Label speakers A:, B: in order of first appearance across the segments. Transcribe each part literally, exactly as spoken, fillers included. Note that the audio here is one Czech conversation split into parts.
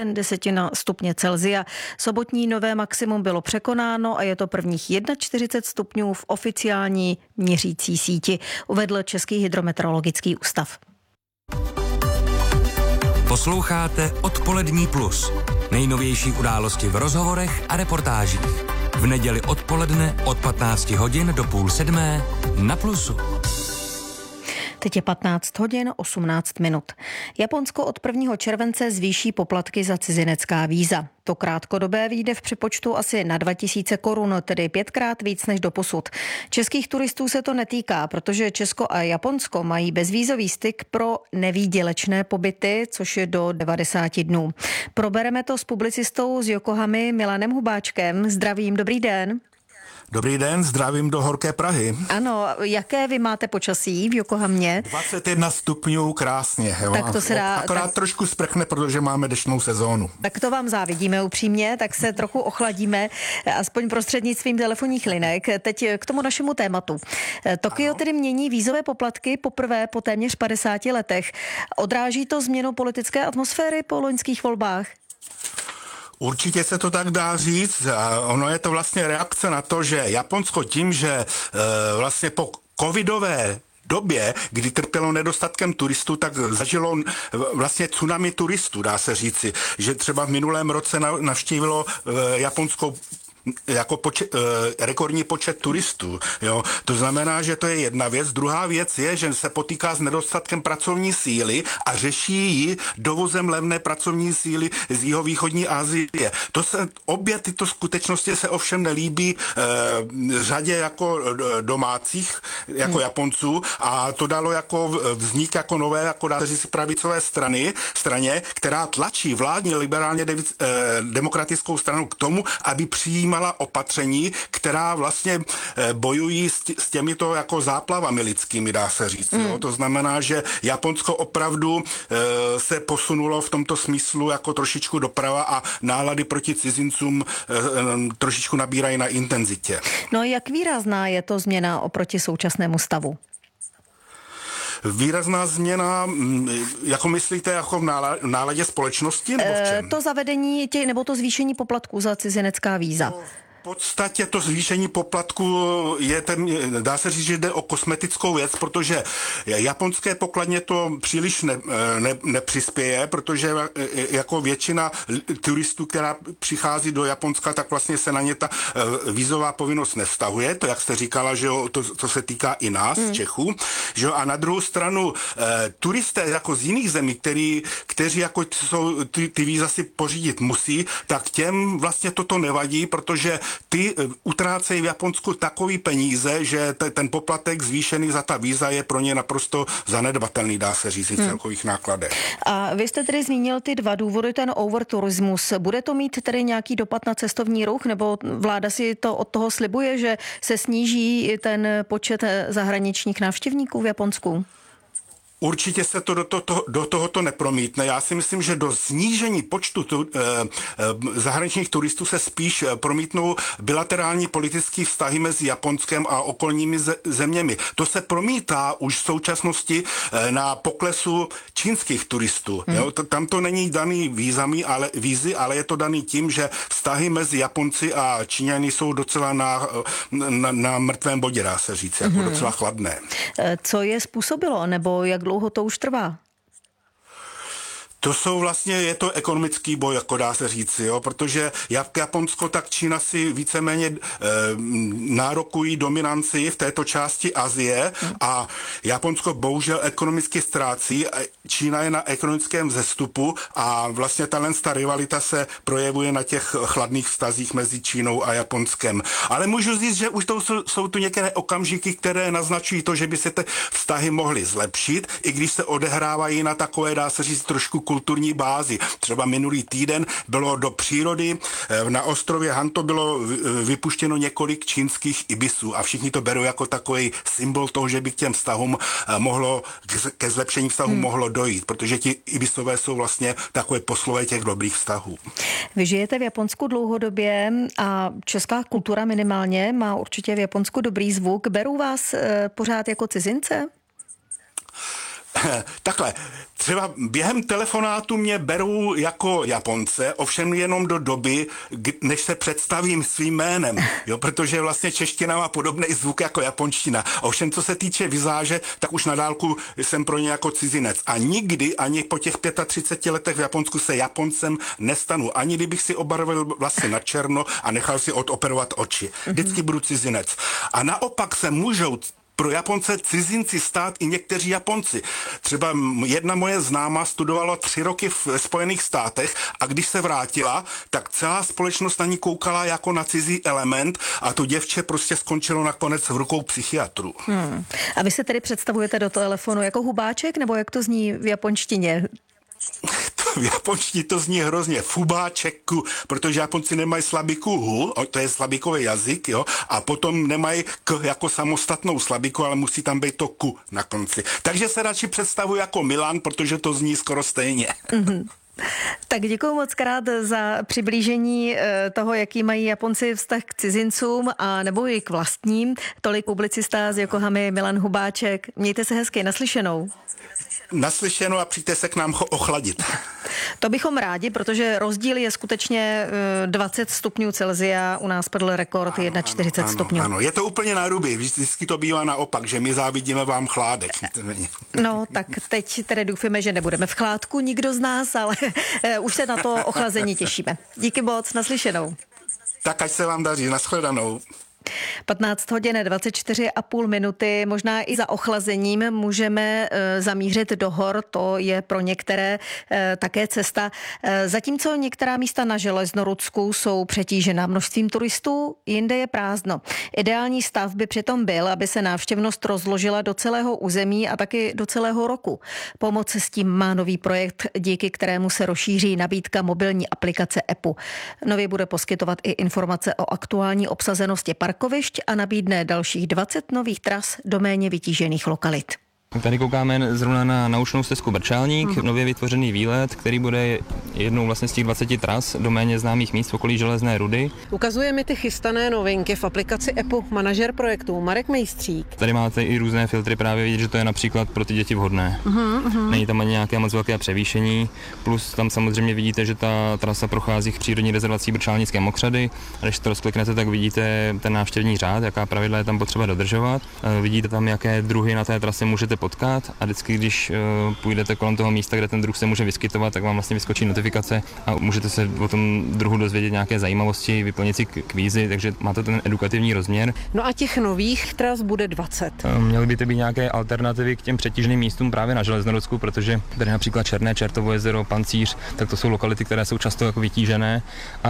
A: desetina stupně Celsia. Sobotní nové maximum bylo překonáno a je to prvních čtyřicet jedna stupňů v oficiální měřící síti, uvedl Český hydrometeorologický ústav.
B: Posloucháte Odpolední plus. Nejnovější události v rozhovorech a reportážích. V neděli odpoledne od patnácti hodin do půl sedmé na Plusu.
A: Teď je patnáct hodin osmnáct minut. Japonsko od prvního července zvýší poplatky za cizinecká víza. To krátkodobé vyjde v přepočtu asi na dva tisíce korun, tedy pětkrát víc než doposud. Českých turistů se to netýká, protože Česko a Japonsko mají bezvízový styk pro nevýdělečné pobyty, což je do devadesáti dnů. Probereme to s publicistou z Yokohamy Milanem Hubáčkem. Zdravím, dobrý den.
C: Dobrý den, zdravím do horké Prahy.
A: Ano, jaké vy máte počasí v Yokohamě?
C: dvacet jedna stupňů, krásně. Jo.
A: Tak to se dá,
C: Akorát tak... trošku sprchne, protože máme dešnou sezónu.
A: Tak to vám závidíme upřímně, tak se trochu ochladíme, aspoň prostřednictvím telefonních linek. Teď k tomu našemu tématu. Tokio tedy mění vízové poplatky poprvé po téměř padesáti letech. Odráží to změnu politické atmosféry po loňských volbách?
C: Určitě se to tak dá říct. A ono je to vlastně reakce na to, že Japonsko tím, že e, vlastně po covidové době, kdy trpělo nedostatkem turistů, tak zažilo vlastně tsunami turistů, dá se říci. Že třeba v minulém roce navštívilo e, Japonsko jako počet, eh, rekordní počet turistů. Jo. To znamená, že to je jedna věc. Druhá věc je, že se potýká s nedostatkem pracovní síly a řeší ji dovozem levné pracovní síly z jihovýchodní Asie. To se, obě tyto skutečnosti se ovšem nelíbí eh, řadě jako domácích, jako hmm. Japonců, a to dalo jako vznik jako nové, jako dá se říct, pravicové strany, straně, která tlačí vládní liberálně devic, eh, demokratickou stranu k tomu, aby přijímala mala opatření, která vlastně bojují s, tě, s těmito jako záplavami lidskými, dá se říct. Mm. Jo? To znamená, že Japonsko opravdu e, se posunulo v tomto smyslu jako trošičku doprava a nálady proti cizincům e, e, trošičku nabírají na intenzitě.
A: No jak výrazná je to změna oproti současnému stavu?
C: Výrazná změna, jako myslíte, jako v náladě společnosti? Nebo v čem?
A: E, to zavedení tě, nebo to zvýšení poplatků za cizinecká víza.
C: No. V podstatě to zvýšení poplatku je ten, dá se říct, že jde o kosmetickou věc, protože japonské pokladně to příliš ne, ne, nepřispěje, protože jako většina turistů, která přichází do Japonska, tak vlastně se na ně ta vízová povinnost nevztahuje, to jak jste říkala, že jo, to, to se týká i nás, hmm. Čechů, že jo, a na druhou stranu turisté jako z jiných zemí, který, kteří jako jsou, ty, ty víza si pořídit musí, tak těm vlastně toto nevadí, protože ty utrácejí v Japonsku takový peníze, že t- ten poplatek zvýšený za ta víza je pro ně naprosto zanedbatelný, dá se říct, hmm. celkových nákladech.
A: A vy jste tedy zmínil ty dva důvody, ten overturismus. Bude to mít tedy nějaký dopad na cestovní ruch, nebo vláda si to od toho slibuje, že se sníží ten počet zahraničních návštěvníků v Japonsku?
C: Určitě se to do, to, to, do tohoto nepromítne. Já si myslím, že do snížení počtu tu, eh, eh, zahraničních turistů se spíš promítnou bilaterální politické vztahy mezi Japonskem a okolními ze, zeměmi. To se promítá už v současnosti eh, na poklesu čínských turistů. Hmm. Jo? Tam to není daný vízami, ale, vízy, ale je to daný tím, že vztahy mezi Japonci a Číňany jsou docela na, na, na mrtvém bodě, dá se říct, jako hmm. docela chladné.
A: Co je způsobilo, nebo jak dlouho to už trvá?
C: To jsou vlastně, je to ekonomický boj, jako dá se říci, jo, protože jak Japonsko, tak Čína si víceméně e, nárokují dominanci v této části Asie a Japonsko bohužel ekonomicky ztrácí, Čína je na ekonomickém vzestupu a vlastně tato rivalita se projevuje na těch chladných vztazích mezi Čínou a Japonskem. Ale můžu říct, že už to jsou, jsou tu některé okamžiky, které naznačují to, že by se ty vztahy mohly zlepšit, i když se odehrávají na takové, dá se říct, trošku kulturní bázi. Třeba minulý týden bylo do přírody na ostrově Hanto bylo vypuštěno několik čínských ibisů a všichni to berou jako takový symbol toho, že by k těm vztahům mohlo, ke zlepšení vztahů hmm. mohlo dojít, protože ti ibisové jsou vlastně takové poslové těch dobrých vztahů.
A: Vy žijete v Japonsku dlouhodobě a česká kultura minimálně má určitě v Japonsku dobrý zvuk. Berou vás pořád jako cizince?
C: Takhle, třeba během telefonátu mě berou jako Japonce, ovšem jenom do doby, než se představím svým jménem, jo, protože vlastně čeština má podobný zvuk jako japonština. Ovšem, co se týče vizáže, tak už na dálku jsem pro ně jako cizinec. A nikdy, ani po těch třiceti pěti letech v Japonsku se Japoncem nestanu. Ani kdybych si obarvil vlasy na černo a nechal si odoperovat oči. Vždycky budu cizinec. A naopak se můžou pro Japonce cizinci stát i někteří Japonci. Třeba jedna moje známá studovala tři roky v Spojených státech a když se vrátila, tak celá společnost na ní koukala jako na cizí element a to děvče prostě skončilo nakonec v rukou psychiatrů.
A: Hmm. A vy se tedy představujete do telefonu jako Hubáček, nebo jak to zní v japonštině?
C: V japonštině to zní hrozně fubáčeku, protože Japonci nemají slabiku hu, to je slabikový jazyk, jo, a potom nemají k jako samostatnou slabiku, ale musí tam být to ku na konci. Takže se radši představuji jako Milan, protože to zní skoro stejně. Mm-hmm.
A: Tak děkuji moc krát za přiblížení toho, jaký mají Japonci vztah k cizincům a nebo i k vlastním. Tolik publicista z Yokohamy Milan Hubáček. Mějte se hezky, naslyšenou.
C: Naslyšeno a přijďte se k nám ochladit.
A: To bychom rádi, protože rozdíl je skutečně dvacet stupňů Celsia, u nás padl rekord čtyřicet jedna stupňů.
C: Ano, je to úplně na ruby, vždycky to bývá naopak, že my závidíme vám chládek.
A: No, tak teď tedy doufáme, že nebudeme v chládku, nikdo z nás, ale už se na to ochlazení těšíme. Díky moc, naslyšenou.
C: Tak ať se vám daří, nashledanou.
A: patnáct hodin dvacet čtyři a půl minuty, možná i za ochlazením můžeme e, zamířit do hor, to je pro některé e, také cesta. E, zatímco některá místa na Železnorudsku jsou přetížena množstvím turistů, jinde je prázdno. Ideální stav by přitom byl, aby se návštěvnost rozložila do celého území a taky do celého roku. Pomoc s tím má nový projekt, díky kterému se rozšíří nabídka mobilní aplikace E P U. Nově bude poskytovat i informace o aktuální obsazenosti parkovišť a nabídne dalších dvacet nových tras do méně vytížených lokalit.
D: Tady koukáme zrovna na naučnou stezku Brčálník, mm. nově vytvořený výlet, který bude jednou vlastně z těch dvaceti tras do méně známých míst v okolí Železné Rudy.
E: Ukazuje mi ty chystané novinky v aplikaci E P U manažer projektu Marek Mejstřík.
D: Tady máte i různé filtry, právě vidět, že to je například pro ty děti vhodné. Mm. Není tam ani nějaké moc velké převýšení, plus tam samozřejmě vidíte, že ta trasa prochází v přírodní rezervací Brčálnické mokřady. A když to rozkliknete, tak vidíte ten návštěvní řád, jaká pravidla je tam potřeba dodržovat. Vidíte tam, jaké druhy na té trase můžete potkat a vždycky, když uh, půjdete kolem toho místa, kde ten druh se může vyskytovat, tak vám vlastně vyskočí notifikace a můžete se o tom druhu dozvědět nějaké zajímavosti, vyplnit si kvízy, takže má to ten edukativní rozměr.
E: No a těch nových tras bude dvacet.
D: Uh, měly by to být nějaké alternativy k těm přetíženým místům právě na Železnorudsku, protože tady například Černé Čertovo jezero, Pancíř, tak to jsou lokality, které jsou často jako vytížené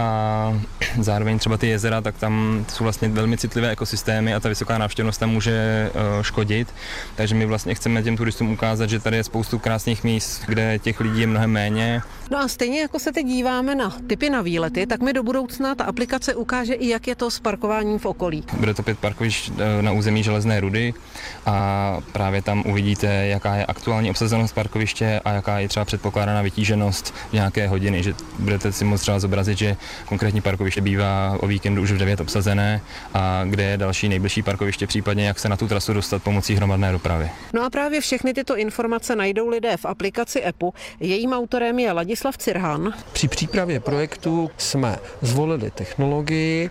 D: a zároveň třeba ty jezera, tak tam jsou vlastně velmi citlivé ekosystémy a ta vysoká návštěvnost tam může uh, škodit, takže my vlastně chceme těm turistům ukázat, že tady je spoustu krásných míst, kde těch lidí je mnohem méně.
E: No a stejně jako se teď díváme na tipy na výlety, tak mi do budoucna ta aplikace ukáže i, jak je to s parkováním v okolí.
D: Bude to pět parkovišť na území Železné Rudy a právě tam uvidíte, jaká je aktuální obsazenost parkoviště a jaká je třeba předpokládaná vytíženost v nějaké hodiny, že budete si moct třeba zobrazit, že konkrétní parkoviště bývá o víkendu už v devět obsazené a kde je další nejbližší parkoviště, případně jak se na tu trasu dostat pomocí hromadné dopravy.
E: No a právě všechny tyto informace najdou lidé v aplikaci E P U. Jejím autorem je Ladislav Cirhan.
F: Při přípravě projektu jsme zvolili technologii,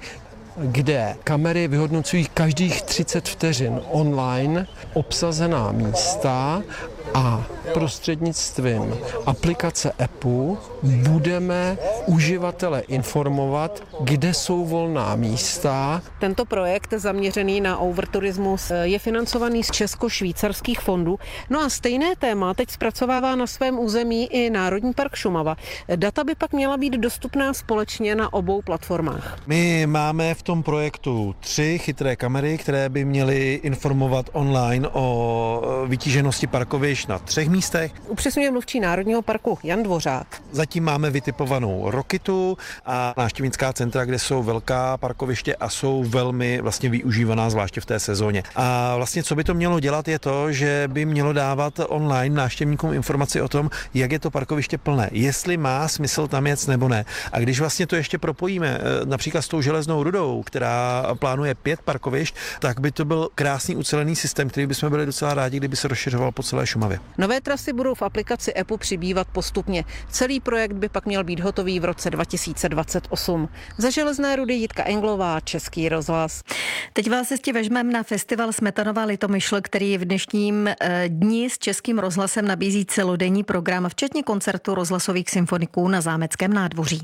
F: kde kamery vyhodnocují každých třicet vteřin online obsazená místa a prostřednictvím aplikace E P U budeme uživatele informovat, kde jsou volná místa.
E: Tento projekt zaměřený na overturismus je financovaný z česko-švýcarských fondů. No a stejné téma teď zpracovává na svém území i Národní park Šumava. Data by pak měla být dostupná společně na obou platformách.
G: My máme v tom projektu tři chytré kamery, které by měly informovat online o vytíženosti parkovišť na třech místech.
E: Upřesňuje mluvčí Národního parku Jan Dvořák.
G: Zatím máme vytipovanou Rokitu a návštěvnická centra, kde jsou velká parkoviště a jsou velmi vlastně využívaná, zvláště v té sezóně. A vlastně co by to mělo dělat je to, že by mělo dávat online návštěvníkům informaci o tom, jak je to parkoviště plné, jestli má smysl tam jet nebo ne. A když vlastně to ještě propojíme například s tou Železnou Rudou, která plánuje pět parkovišť, tak by to byl krásný ucelený systém, který bychom byli docela rádi, kdyby se rozšiřoval po celé Šumavě. Šumavě.
E: Nové trasy budou v aplikaci E P U přibývat postupně. Celý projekt by pak měl být hotový v roce dva tisíce dvacet osm. Za Železné Rudy Jitka Englová, Český rozhlas.
A: Teď vás ještě vežmeme na festival Smetanova Litomyšl, který v dnešním eh, dni s Českým rozhlasem nabízí celodenní program, včetně koncertu rozhlasových symfoniků na Zámeckém nádvoří.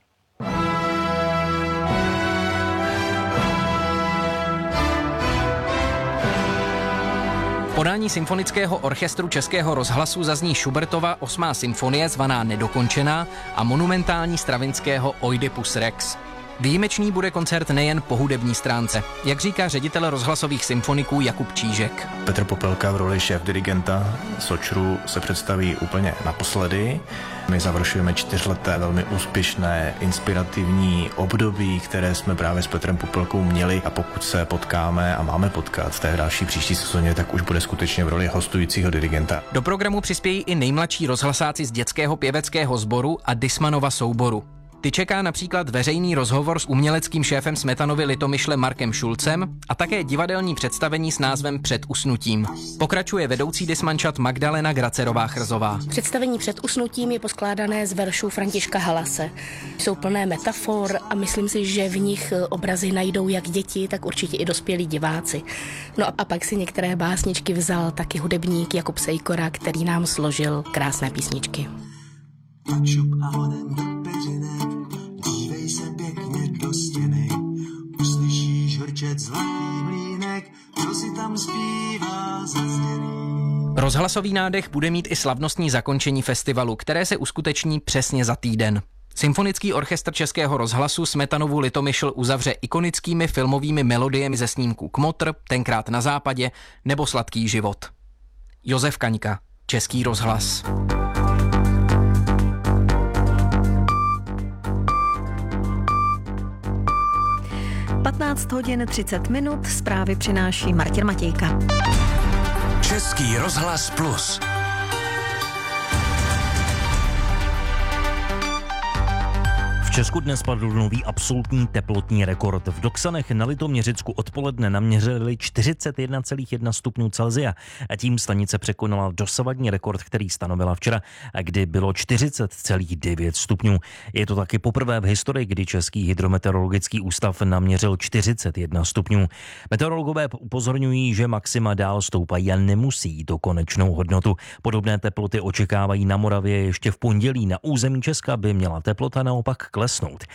H: V podání symfonického orchestru Českého rozhlasu zazní Schubertova osmá symfonie zvaná Nedokončená a monumentální Stravinského Oidipus Rex. Výjimečný bude koncert nejen po hudební stránce, jak říká ředitel rozhlasových symfoniků Jakub Čížek.
I: Petr Popelka v roli šéfdirigenta Sočru se představí úplně naposledy. My završujeme čtyřleté velmi úspěšné, inspirativní období, které jsme právě s Petrem Popelkou měli, a pokud se potkáme a máme potkat v té další příští sezóně, tak už bude skutečně v roli hostujícího dirigenta.
H: Do programu přispějí i nejmladší rozhlasáci z dětského pěveckého sboru a Dismanova souboru. Ty čeká například veřejný rozhovor s uměleckým šéfem Smetanovy Litomyšle Markem Šulcem a také divadelní představení s názvem Před usnutím. Pokračuje vedoucí dismančat Magdalena Gracerová-Chrzová.
J: Představení Před usnutím je poskládané z veršů Františka Halase. Jsou plné metafor a myslím si, že v nich obrazy najdou jak děti, tak určitě i dospělí diváci. No a pak si některé básničky vzal taky hudebník Jakub Sejkora, který nám složil krásné písničky.
K: Tak šup a honem do peřinek, dívej se pěkně do stěny, uslyšíš hrčet zlatý mlýnek, kdo si tam zpívá zazněný.
H: Rozhlasový nádech bude mít i slavnostní zakončení festivalu, které se uskuteční přesně za týden. Symfonický orchestr Českého rozhlasu Smetanovu Litomyšl uzavře ikonickými filmovými melodiemi ze snímků Kmotr, Tenkrát na západě nebo Sladký život. Josef Kaňka, Český rozhlas.
A: patnáct hodin třicet minut, zprávy přináší Martin Matějka.
B: Český rozhlas plus.
L: V Česku dnes padl nový absolutní teplotní rekord. V Doksanech na Litoměřicku odpoledne naměřili čtyřicet jedna celá jedna stupňů Celsia a tím stanice překonala dosavadní rekord, který stanovila včera, kdy bylo čtyřicet celá devět stupňů. Je to taky poprvé v historii, kdy Český hydrometeorologický ústav naměřil čtyřicet jedna stupňů. Meteorologové upozorňují, že maxima dál stoupají a nemusí jít o konečnou hodnotu. Podobné teploty očekávají na Moravě ještě v pondělí. Na území Česka by měla teplota naopak klesnout.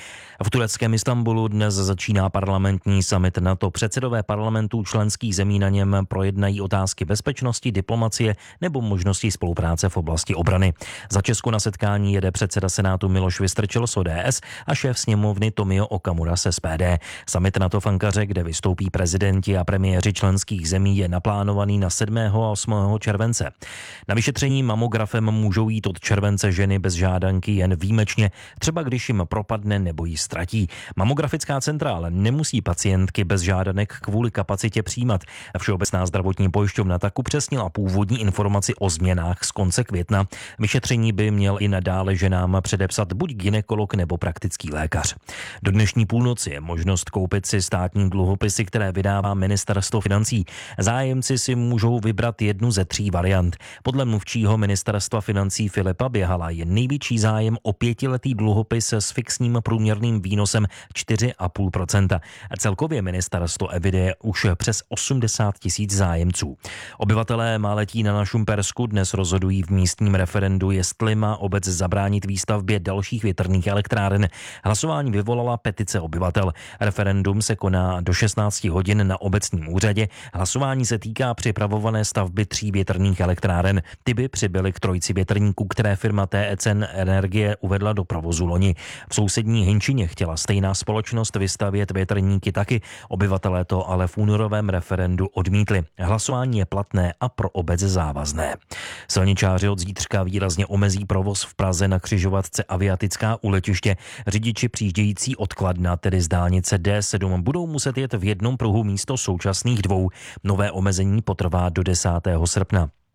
L: V tureckém Istanbulu dnes začíná parlamentní summit NATO. Předsedové parlamentů členských zemí na něm projednají otázky bezpečnosti, diplomacie nebo možnosti spolupráce v oblasti obrany. Za Česko na setkání jede předseda Senátu Miloš Vystrčil z O D S a šéf sněmovny Tomio Okamura z S P D. Summit NATO v Ankaře, kde vystoupí prezidenti a premiéři členských zemí, je naplánovaný na sedmého a osmého července. Na vyšetření mamografem můžou jít od července ženy bez žádanky jen výjimečně, třeba když jim propadne nebo ji ztratí. Mamografická centra ale nemusí pacientky bez žádanek kvůli kapacitě přijímat. Všeobecná zdravotní pojišťovna tak upřesnila původní informaci o změnách z konce května. Vyšetření by měl i nadále ženám předepsat buď gynekolog nebo praktický lékař. Do dnešní půlnoci je možnost koupit si státní dluhopisy, které vydává Ministerstvo financí. Zájemci si můžou vybrat jednu ze tří variant. Podle mluvčího Ministerstva financí Filipa Běhala je největší zájem o pětiletý dluhopis s fixním průměrným výnosem čtyři celá pět procenta. Celkově ministerstvo eviduje už přes osmdesát tisíc zájemců. Obyvatelé Máletí na Šumpersku dnes rozhodují v místním referendu, jestli má obec zabránit výstavbě dalších větrných elektráren. Hlasování vyvolala petice obyvatel. Referendum se koná do šestnácti hodin na obecním úřadě. Hlasování se týká připravované stavby tří větrných elektráren. Ty by přibyly k trojici větrníků, které firma T E C N Energie uvedla do provozu loni. V sousední Hinčině chtěla stejná společnost vystavět větrníky taky. Obyvatelé to ale v únorovém referendu odmítli. Hlasování je platné a pro obec závazné. Silničáři od zítřka výrazně omezí provoz v Praze na křižovatce Aviatická u letiště. Řidiči přijíždějící od Kladna, tedy z dálnice D sedm, budou muset jet v jednom pruhu místo současných dvou. Nové omezení potrvá do desátého srpna.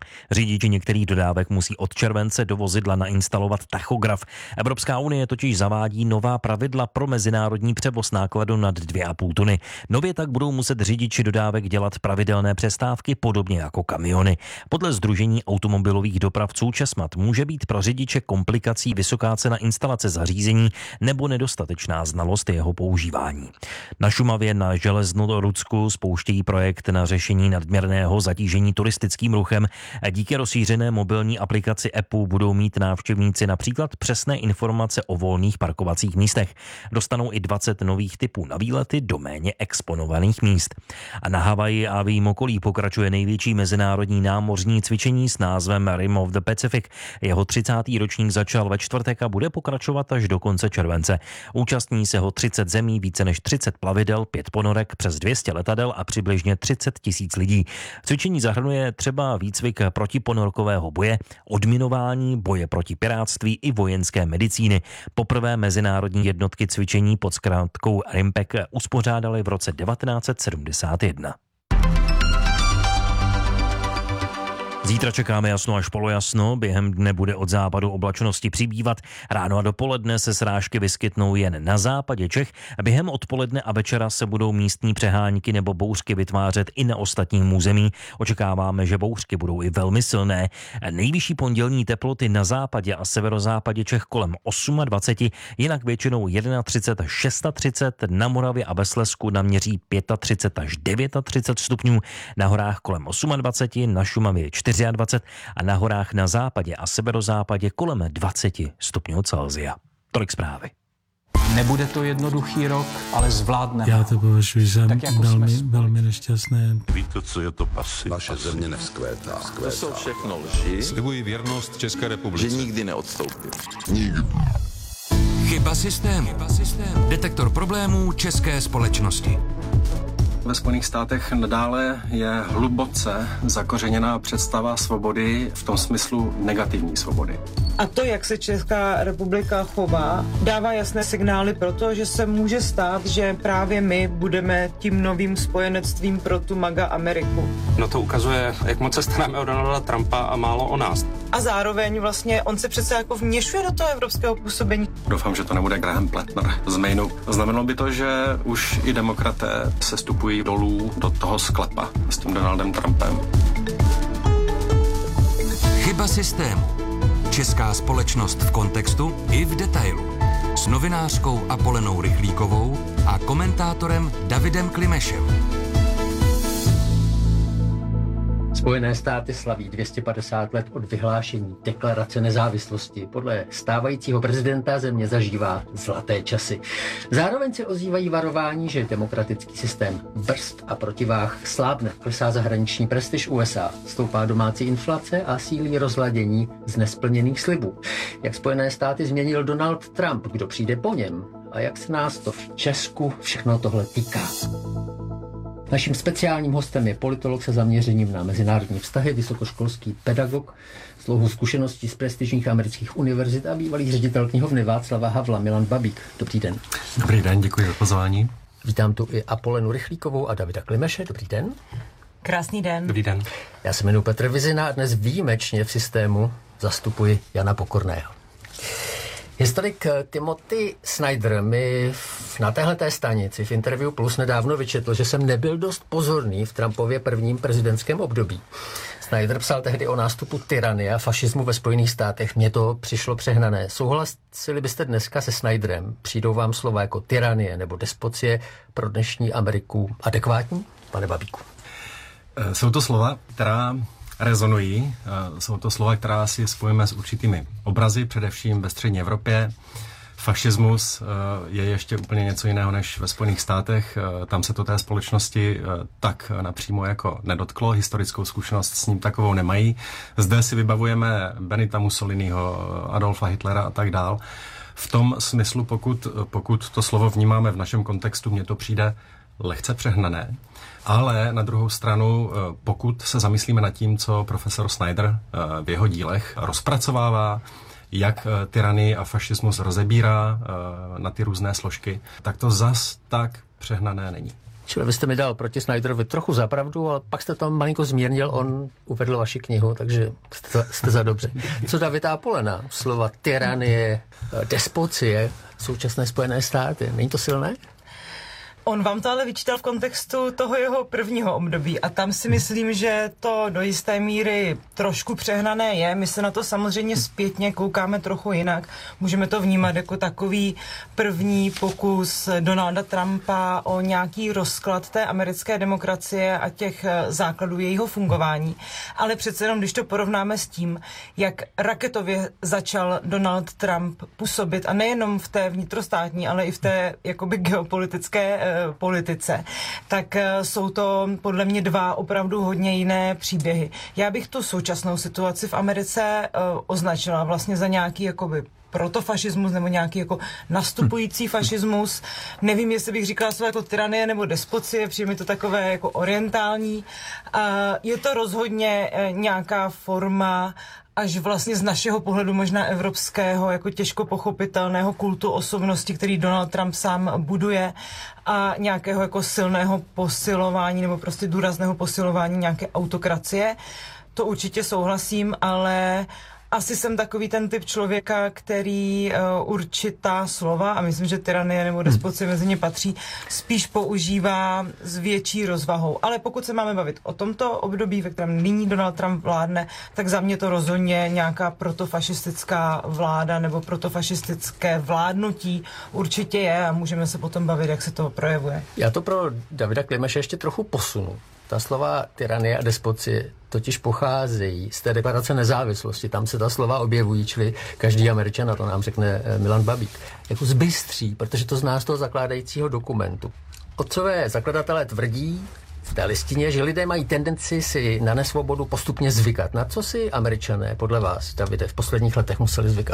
L: Řidiči některých dodávek musí od července do vozidla nainstalovat tachograf. Evropská unie totiž zavádí nová pravidla pro mezinárodní převoz nákladu nad dvě a půl tuny. Nově tak budou muset řidiči dodávek dělat pravidelné přestávky, podobně jako kamiony. Podle Sdružení automobilových dopravců Česmat může být pro řidiče komplikací vysoká cena instalace zařízení nebo nedostatečná znalost jeho používání. Na Šumavě na Železnorudsku spouštějí projekt na řešení nadměrného zatížení turistickým ruchem. Díky rozšířené mobilní aplikaci appu budou mít návštěvníci například přesné informace o volných parkovacích místech. Dostanou i dvacet nových typů na výlety do méně exponovaných míst. A na Havaji a v jejím okolí pokračuje největší mezinárodní námořní cvičení s názvem Rim of the Pacific. Jeho třicátý ročník začal ve čtvrtek a bude pokračovat až do konce července. Účastní se ho třicet zemí, více než třicet plavidel, pět ponorek, přes dvě stě letadel a přibližně třicet tisíc lidí. Cvičení zahrnuje třeba výcvik protiponorkového boje, odminování, boje proti pirátství i vojenské medicíny. Poprvé mezinárodní jednotky cvičení pod zkrátkou RIMPEC uspořádali v roce devatenáct set sedmdesát jedna. Zítra čekáme jasno až polojasno, během dne bude od západu oblačnosti přibývat, ráno a dopoledne se srážky vyskytnou jen na západě Čech, během odpoledne a večera se budou místní přehánky nebo bouřky vytvářet i na ostatním území. Očekáváme, že bouřky budou i velmi silné. Nejvyšší pondělní teploty na západě a severozápadě Čech kolem dvacet osm, jinak většinou třicet jedna až třicet šest, na Moravě a ve Slezsku naměří třicet pět až třicet devět stupňů, na horách kolem dvacet osm, na Šumavě dvacet čtyři a na horách na západě a severozápadě kolem dvacet stupňů Celsia. Tolik zprávy.
M: Nebude to jednoduchý rok, ale zvládneme.
N: Já to považuji za
M: jako
N: velmi, velmi nešťastné.
O: Víte, co je to pasy?
P: Naše země nevzkvétá.
Q: To jsou všechno lži.
O: Slibuji věrnost České republice.
Q: Že nikdy neodstoupí.
O: Nikdy.
B: Chyba systému. Chyba systému. Detektor problémů české společnosti.
R: Ve Spojených státech nadále je hluboce zakořeněná představa svobody v tom smyslu negativní svobody.
S: A to, jak se Česká republika chová, dává jasné signály pro to, že se může stát, že právě my budeme tím novým spojenectvím pro tu MAGA Ameriku.
R: No to ukazuje, jak moc se staráme o Donalda Trumpa a málo o nás.
S: A zároveň vlastně on se přece jako vměšuje do toho evropského působení.
R: Doufám, že to nebude Graham Plattner z Mainu. Znamenalo by to, že už i demokraté se stupují dolů do toho sklepa s tím Donaldem Trumpem.
B: Chyba systému. Česká společnost v kontextu i v detailu. S novinářkou Apolenou Rychlíkovou a komentátorem Davidem Klimešem.
T: Spojené státy slaví dvě stě padesát let od vyhlášení deklarace nezávislosti. Podle stávajícího prezidenta země zažívá zlaté časy. Zároveň se ozývají varování, že demokratický systém brzd a protiváh slábne. Klesá zahraniční prestiž U S A, stoupá domácí inflace a sílí rozladění z nesplněných slibů. Jak Spojené státy změnil Donald Trump, kdo přijde po něm a jak se nás to v Česku všechno tohle týká. Naším speciálním hostem je politolog se zaměřením na mezinárodní vztahy, vysokoškolský pedagog s dlouhou zkušeností z prestižních amerických univerzit a bývalý ředitel knihovny Václava Havla Milan Babík. Dobrý den.
R: Dobrý den, děkuji za pozvání.
T: Vítám tu i Apolenu Rychlíkovou a Davida Klimeše. Dobrý den.
U: Krásný den.
R: Dobrý den.
T: Já se jmenuji Petr Vizina a dnes výjimečně v systému zastupuji Jana Pokorného. Historik Timothy Snyder mi na téhleté stanici v Interview Plus nedávno vyčetl, že jsem nebyl dost pozorný v Trumpově prvním prezidentském období. Snyder psal tehdy o nástupu tyranie a fašismu ve Spojených státech. Mně to přišlo přehnané. Souhlasili byste dneska se Snyderem? Přijdou vám slova jako tyranie nebo despocie pro dnešní Ameriku adekvátní? Pane Babíku.
R: Jsou to slova, která rezonují. Jsou to slova, která si spojíme s určitými obrazy, především ve střední Evropě. Fašismus je ještě úplně něco jiného než ve Spojených státech. Tam se to té společnosti tak napřímo jako nedotklo. Historickou zkušenost s ním takovou nemají. Zde si vybavujeme Benita Mussoliniho, Adolfa Hitlera a tak dál. V tom smyslu, pokud, pokud to slovo vnímáme v našem kontextu, mně to přijde lehce přehnané. Ale na druhou stranu, pokud se zamyslíme nad tím, co profesor Snyder v jeho dílech rozpracovává, jak tyranii a fašismus rozebírá na ty různé složky, tak to zas tak přehnané není.
T: Čili vy jste mi dal proti Snyderovi trochu za pravdu, ale pak jste tam malinko zmírnil, on uvedl vaši knihu, takže jste, jste za dobře. Co Davida Apolena? Slova tyranie, despocie, současné Spojené státy. Není to silné?
S: On vám to ale vyčítal v kontextu toho jeho prvního období a tam si myslím, že to do jisté míry trošku přehnané je. My se na to samozřejmě zpětně koukáme trochu jinak. Můžeme to vnímat jako takový první pokus Donalda Trumpa o nějaký rozklad té americké demokracie a těch základů jejího fungování. Ale přece jenom, když to porovnáme s tím, jak raketově začal Donald Trump působit a nejenom v té vnitrostátní, ale i v té jakoby geopolitické politice, tak jsou to podle mě dva opravdu hodně jiné příběhy. Já bych tu současnou situaci v Americe uh, označila vlastně za nějaký jakoby protofašismus nebo nějaký jako nastupující fašismus. Nevím, jestli bych říkala slovo jako tyranie nebo despocie, přijde mi to takové jako orientální. Uh, je to rozhodně uh, nějaká forma až vlastně z našeho pohledu možná evropského, jako těžko pochopitelného kultu osobnosti, který Donald Trump sám buduje a nějakého jako silného posilování nebo prostě důrazného posilování nějaké autokracie. To určitě souhlasím, ale asi jsem takový ten typ člověka, který uh, určitá slova, a myslím, že tyranie nebo despocie mezi ně patří, spíš používá s větší rozvahou. Ale pokud se máme bavit o tomto období, ve kterém nyní Donald Trump vládne, tak za mě to rozhodně nějaká protofašistická vláda nebo protofašistické vládnutí určitě je a můžeme se potom bavit, jak se to projevuje.
T: Já to pro Davida Klimeše ještě trochu posunu. Ta slova tyranie a despocie totiž pocházejí z té deklarace nezávislosti. Tam se ta slova objevují, čili každý Američan, a to nám řekne Milan Babík, jako zbystří, protože to zná z toho zakládajícího dokumentu. Otcové zakladatelé tvrdí v té listině, že lidé mají tendenci si na nesvobodu postupně zvykat. Na co si Američané, podle vás, Davide, v posledních letech museli zvykat?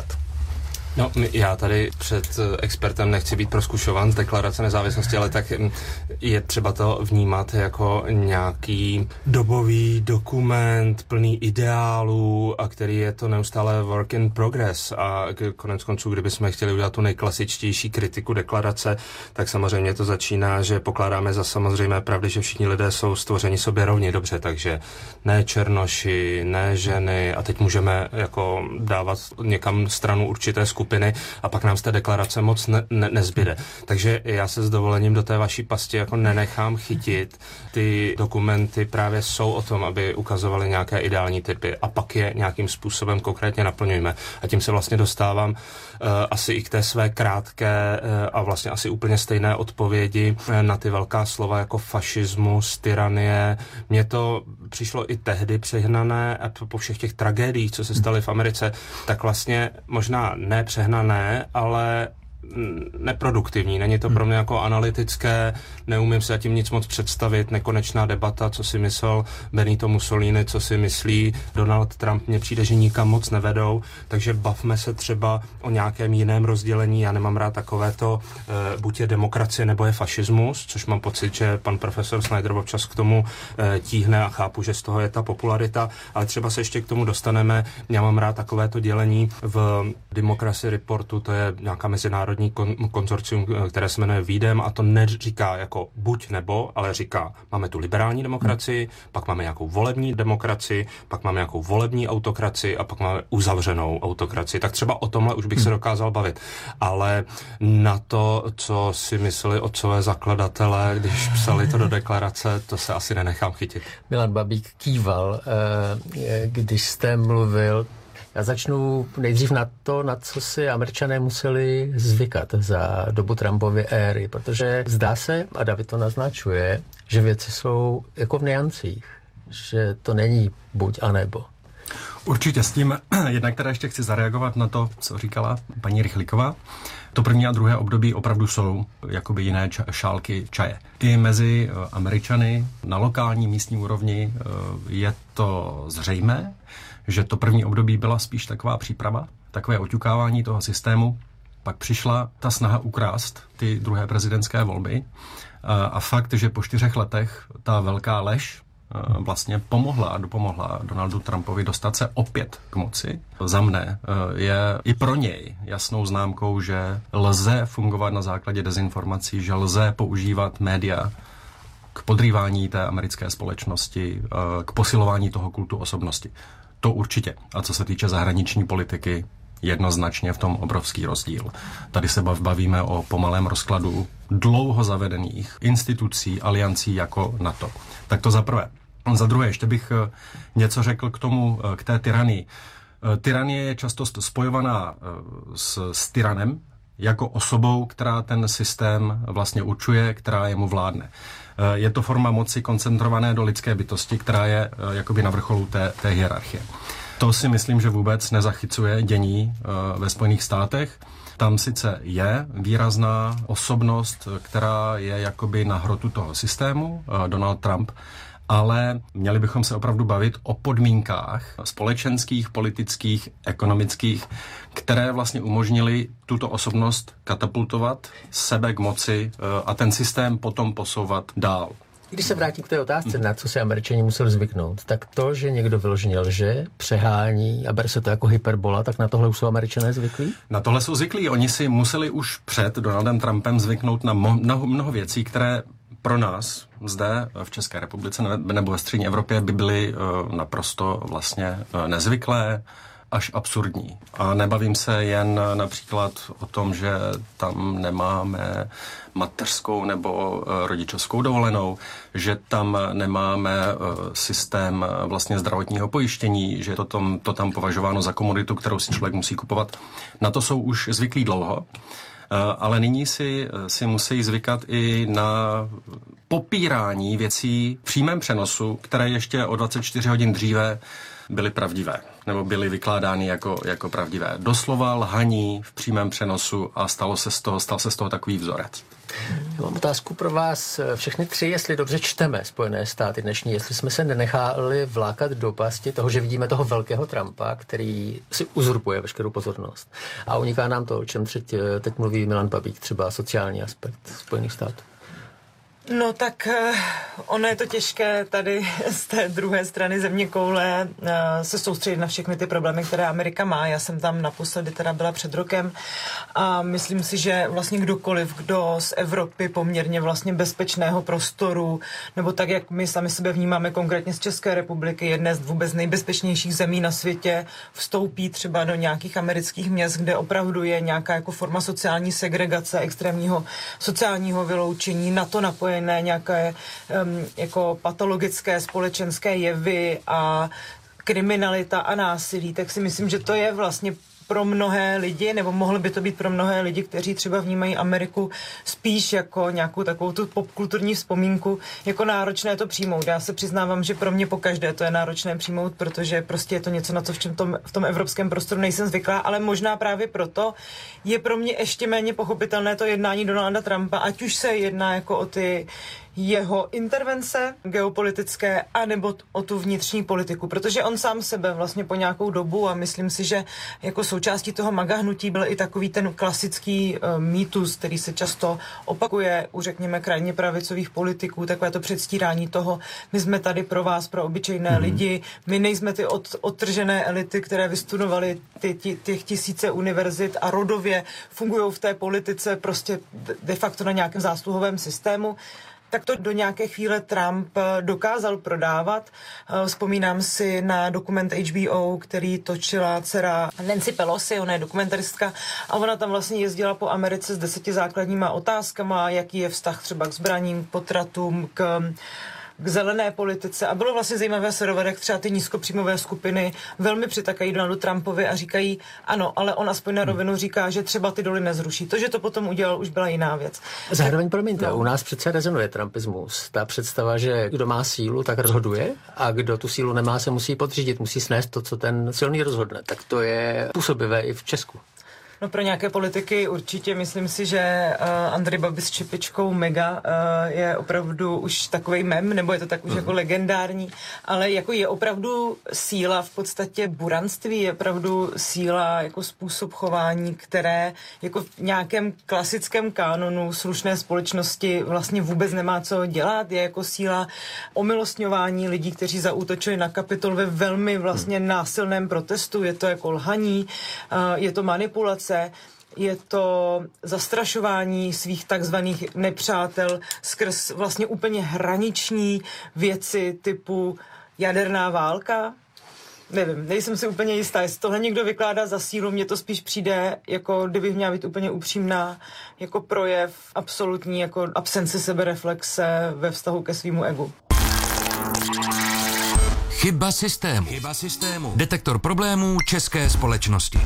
P: No, já tady před expertem nechci být proskušovan z deklarace nezávislosti, ale tak je třeba to vnímat jako nějaký dobový dokument plný ideálů a který je to neustále work in progress a konec konců, kdybychom chtěli udělat tu nejklasičtější kritiku deklarace, tak samozřejmě to začíná, že pokládáme za samozřejmé pravdy, že všichni lidé jsou stvořeni sobě rovni, dobře, takže ne černoši, ne ženy a teď můžeme jako dávat někam stranu určité skupiny a pak nám z té deklarace moc ne, ne, nezbyde. Takže já se s dovolením do té vaší pasti jako nenechám chytit. Ty dokumenty právě jsou o tom, aby ukazovaly nějaké ideální typy a pak je nějakým způsobem konkrétně naplňujeme. A tím se vlastně dostávám uh, asi i k té své krátké uh, a vlastně asi úplně stejné odpovědi uh, na ty velká slova jako fašismus, tyranie. Mně to přišlo i tehdy přehnané a po všech těch tragédiích, co se staly v Americe, tak vlastně možná ne přehnané, ale neproduktivní. Není to pro mě jako analytické, neumím si zatím nic moc představit, nekonečná debata, co si myslel Benito Mussolini, co si myslí Donald Trump, mně přijde, že nikam moc nevedou, takže bavme se třeba o nějakém jiném rozdělení, já nemám rád takovéto e, buď je demokracie, nebo je fašismus, což mám pocit, že pan profesor Snyder občas k tomu e, tíhne a chápu, že z toho je ta popularita, ale třeba se ještě k tomu dostaneme, já mám rád takovéto dělení v Democracy Reportu, to je nějaká mezinárodní kon- konzorcium, které se jmenuje Výdem a to neříká jako buď nebo, ale říká, máme tu liberální demokracii, hmm. pak máme nějakou volební demokracii, pak máme nějakou volební autokracii a pak máme uzavřenou autokracii. Tak třeba o tomhle už bych hmm. se dokázal bavit. Ale na to, co si mysleli otcové zakladatelé, když psali to do deklarace, to se asi nenechám chytit.
T: Milan Babík kýval, když jste mluvil. Já začnu nejdřív na to, na co si Američané museli zvykat za dobu Trumpovy éry, protože zdá se, a David to naznačuje, že věci jsou jako v niancích, že to není buď a nebo.
R: Určitě s tím, jednak teda ještě chci zareagovat na to, co říkala paní Rychlíková. To první a druhé období opravdu jsou jakoby jiné ča- šálky čaje. I mezi Američany na lokální místní úrovni je to zřejmé, že to první období byla spíš taková příprava, takové oťukávání toho systému. Pak přišla ta snaha ukrást ty druhé prezidentské volby a, a fakt, že po čtyřech letech ta velká lež vlastně pomohla a dopomohla Donaldu Trumpovi dostat se opět k moci. Za mne je i pro něj jasnou známkou, že lze fungovat na základě dezinformací, že lze používat média k podrývání té americké společnosti, k posilování toho kultu osobnosti. To určitě. A co se týče zahraniční politiky, jednoznačně v tom obrovský rozdíl. Tady se bavíme o pomalém rozkladu dlouho zavedených institucí, aliancí jako NATO. Tak to za prvé. Za druhé, ještě bych něco řekl k tomu, k té tyranii. Tyranie je často spojovaná s, s tyranem jako osobou, která ten systém vlastně určuje, která jemu vládne. Je to forma moci koncentrované do lidské bytosti, která je jakoby na vrcholu té, té hierarchie. To si myslím, že vůbec nezachycuje dění ve Spojených státech. Tam sice je výrazná osobnost, která je jakoby na hrotu toho systému, Donald Trump, ale měli bychom se opravdu bavit o podmínkách společenských, politických, ekonomických, které vlastně umožnily tuto osobnost katapultovat sebe k moci a ten systém potom posouvat dál.
T: Když se vrátím k té otázce, na co se Američani museli zvyknout, tak to, že někdo vyloženě lže, přehání a bere se to jako hyperbola, tak na tohle už jsou Američané zvyklí?
R: Na tohle jsou zvyklí. Oni si museli už před Donaldem Trumpem zvyknout na mnoho, mnoho věcí, které pro nás zde v České republice nebo ve střední Evropě by byly naprosto vlastně nezvyklé, až absurdní. A nebavím se jen například o tom, že tam nemáme mateřskou nebo rodičovskou dovolenou, že tam nemáme systém vlastně zdravotního pojištění, že to tam, to tam považováno za komoditu, kterou si člověk musí kupovat. Na to jsou už zvyklí dlouho. Ale nyní si, si musí zvykat i na popírání věcí v přímém přenosu, které ještě o dvacet čtyři hodin dříve byly pravdivé, nebo byly vykládány jako, jako pravdivé. Doslova lhaní v přímém přenosu a stalo se z toho, stal se z toho takový vzorec.
T: Já mám otázku pro vás všechny tři, jestli dobře čteme Spojené státy dnešní, jestli jsme se nenechali vlákat do pasti toho, že vidíme toho velkého Trumpa, který si uzurpuje veškerou pozornost. A uniká nám to, o čem teď, teď mluví Milan Babík, třeba sociální aspekt Spojených států.
S: No tak ono je to těžké tady z té druhé strany země koule se soustředit na všechny ty problémy, které Amerika má. Já jsem tam naposledy teda byla před rokem a myslím si, že vlastně kdokoliv, kdo z Evropy poměrně vlastně bezpečného prostoru, nebo tak, jak my sami sebe vnímáme konkrétně z České republiky, jedné z vůbec nejbezpečnějších zemí na světě, vstoupí třeba do nějakých amerických měst, kde opravdu je nějaká jako forma sociální segregace, extrémního sociálního vyloučení, na to napojené ne nějaké um, jako patologické společenské jevy a kriminalita a násilí, tak si myslím, že to je vlastně pro mnohé lidi, nebo mohlo by to být pro mnohé lidi, kteří třeba vnímají Ameriku spíš jako nějakou takovou tu popkulturní vzpomínku, jako náročné to přijmout. Já se přiznávám, že pro mě pokaždé to je náročné přijmout, protože prostě je to něco, na co v tom, v tom evropském prostoru nejsem zvyklá, ale možná právě proto je pro mě ještě méně pochopitelné to jednání Donalda Trumpa, ať už se jedná jako o ty jeho intervence geopolitické, anebo o tu vnitřní politiku, protože on sám sebe vlastně po nějakou dobu, a myslím si, že jako součástí toho MAGA hnutí byl i takový ten klasický uh, mýtus, který se často opakuje u, řekněme, krajně pravicových politiků, takové to předstírání toho, my jsme tady pro vás, pro obyčejné mm-hmm. lidi, my nejsme ty od, odtržené elity, které vystudovaly ty, ty, těch tisíce univerzit a rodově fungují v té politice prostě de facto na nějakém zásluhovém systému. Tak to do nějaké chvíle Trump dokázal prodávat. Vzpomínám si na dokument H B O, který točila dcera Nancy Pelosi, ona je dokumentaristka a ona tam vlastně jezdila po Americe s deseti základníma otázkama, jaký je vztah třeba k zbraním, k potratům, k k zelené politice a bylo vlastně zajímavé sledovat, jak třeba ty nízkopříjmové skupiny velmi přitakají Donaldu Trumpovi a říkají, ano, ale on aspoň na rovinu říká, že třeba ty doly nezruší. To, že to potom udělal, už byla jiná věc.
T: Zároveň, promiňte, no. U nás přece rezonuje trumpismus. Ta představa, že kdo má sílu, tak rozhoduje a kdo tu sílu nemá, se musí podřídit, musí snést to, co ten silný rozhodne. Tak to je působivé i v Česku.
S: No pro nějaké politiky určitě myslím si, že uh, Andrej Babiš s čipičkou mega uh, je opravdu už takovej mem, nebo je to tak už mm. jako legendární, ale jako je opravdu síla v podstatě buranství, je opravdu síla jako způsob chování, které jako v nějakém klasickém kánonu slušné společnosti vlastně vůbec nemá co dělat, je jako síla omilostňování lidí, kteří zaútočili na Kapitol ve velmi vlastně násilném protestu, je to jako lhaní, uh, je to manipulace. je to zastrašování svých takzvaných nepřátel skrz vlastně úplně hraniční věci typu jaderná válka. Nevím, nejsem si úplně jistá, jestli tohle někdo vykládá za sílu, mně to spíš přijde, jako kdybych měla být úplně upřímná, jako projev absolutní, jako absence sebereflexe ve vztahu ke svýmu egu.
B: Chyba systému. Chyba systému. Detektor problémů české společnosti.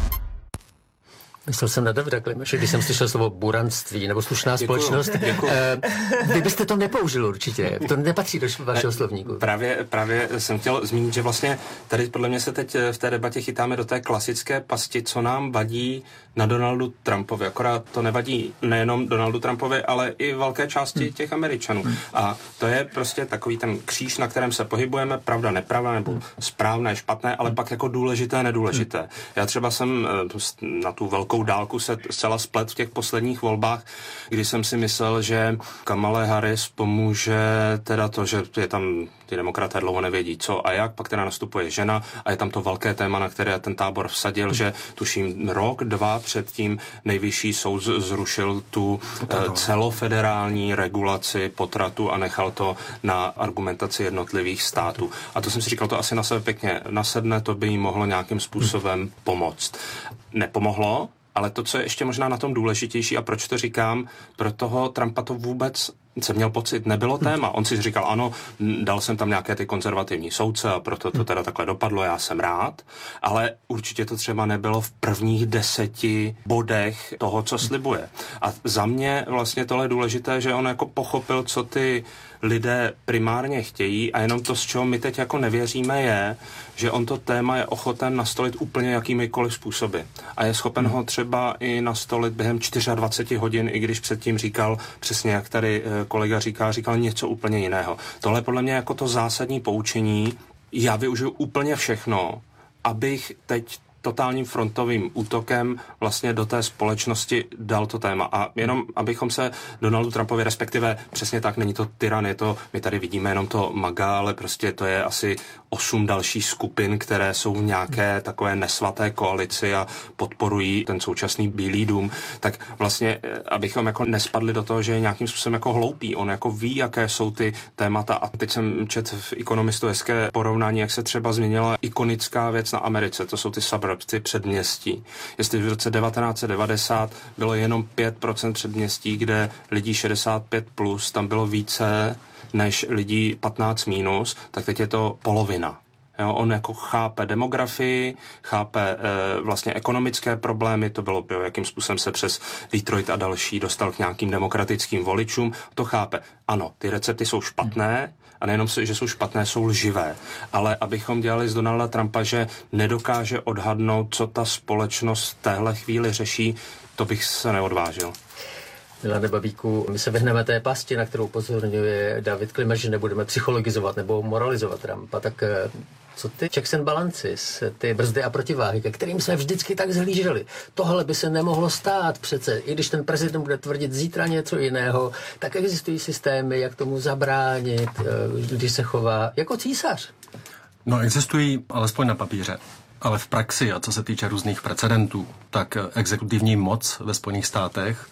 T: Myslel jsem na Davida Klimeše, když jsem slyšel slovo buranství nebo slušná
P: Děkuju,
T: společnost.
P: děkuju.
T: Vy byste to nepoužil určitě, to nepatří do vašeho slovníku.
P: Právě, právě jsem chtěl zmínit, že vlastně tady podle mě se teď v té debatě chytáme do té klasické pasti, co nám vadí na Donaldu Trumpovi. Akorát to nevadí nejenom Donaldu Trumpovi, ale i velké části hmm. těch Američanů. Hmm. A to je prostě takový ten kříž, na kterém se pohybujeme, pravda, nepravda, nebo správné, špatné, ale pak jako důležité, nedůležité. Hmm. Já třeba jsem na tu velkou dálku se zcela splet v těch posledních volbách, kdy jsem si myslel, že Kamale Harris pomůže teda to, že je tam ty demokraté dlouho nevědí co a jak, pak teda nastupuje žena a je tam to velké téma, na které ten tábor vsadil, že tuším rok, dva předtím nejvyšší soud zrušil tu celofederální regulaci potratu a nechal to na argumentaci jednotlivých států. A to jsem si říkal, to asi na sebe pěkně nasedne, to by jí mohlo nějakým způsobem pomoct. Nepomohlo, ale to, co je ještě možná na tom důležitější a proč to říkám, pro toho Trumpa to vůbec jsem měl pocit, nebylo téma. On si říkal, ano, dal jsem tam nějaké ty konzervativní soudce a proto to teda takhle dopadlo, já jsem rád, ale určitě to třeba nebylo v prvních deseti bodech toho, co slibuje. A za mě vlastně tohle je důležité, že on jako pochopil, co ty lidé primárně chtějí a jenom to, z čeho my teď jako nevěříme, je, že on to téma je ochoten nastolit úplně jakýmikoliv způsoby. A je schopen ho třeba i nastolit během dvacet čtyři hodin, i když předtím říkal, přesně jak tady kolega říká, říkal něco úplně jiného. Tohle je podle mě jako to zásadní poučení. Já využiju úplně všechno, abych teď totálním frontovým útokem vlastně do té společnosti dal to téma. A jenom, abychom se Donaldu Trumpovi, respektive přesně tak, není to tyran, je to, my tady vidíme jenom to MAGA, ale prostě to je asi osm dalších skupin, které jsou v nějaké takové nesvaté koalici a podporují ten současný Bílý dům, tak vlastně, abychom jako nespadli do toho, že je nějakým způsobem jako hloupý. On jako ví, jaké jsou ty témata. A teď jsem četl v Economistu hezké porovnání, jak se třeba změnila ikonická věc na Americe, to jsou ty suburbs, ty předměstí. Jestli v roce devatenáct set devadesát bylo jenom pět procent předměstí, kde lidí šedesát pět plus, tam bylo více než lidí patnáct minus, tak teď je to polovina. Jo, on jako chápe demografii, chápe e, vlastně ekonomické problémy, to bylo, jo, jakým způsobem se přes Detroit a další dostal k nějakým demokratickým voličům, to chápe. Ano, ty recepty jsou špatné, a nejenom, že jsou špatné, jsou lživé. Ale abychom dělali z Donalda Trumpa, že nedokáže odhadnout, co ta společnost v téhle chvíli řeší, to bych se neodvážil.
T: Milane Babíku, my se vyhneme té pasti, na kterou upozorňuje David Klimeš, že nebudeme psychologizovat nebo moralizovat Trumpa. Tak co ty checks and balances, ty brzdy a protiváhy, ke kterým jsme vždycky tak zhlíželi? Tohle by se nemohlo stát přece. I když ten prezident bude tvrdit zítra něco jiného, tak existují systémy, jak tomu zabránit, když se chová jako císař.
R: No, existují alespoň na papíře. Ale v praxi, a co se týče různých precedentů, tak exekutivní moc ve Spojených státech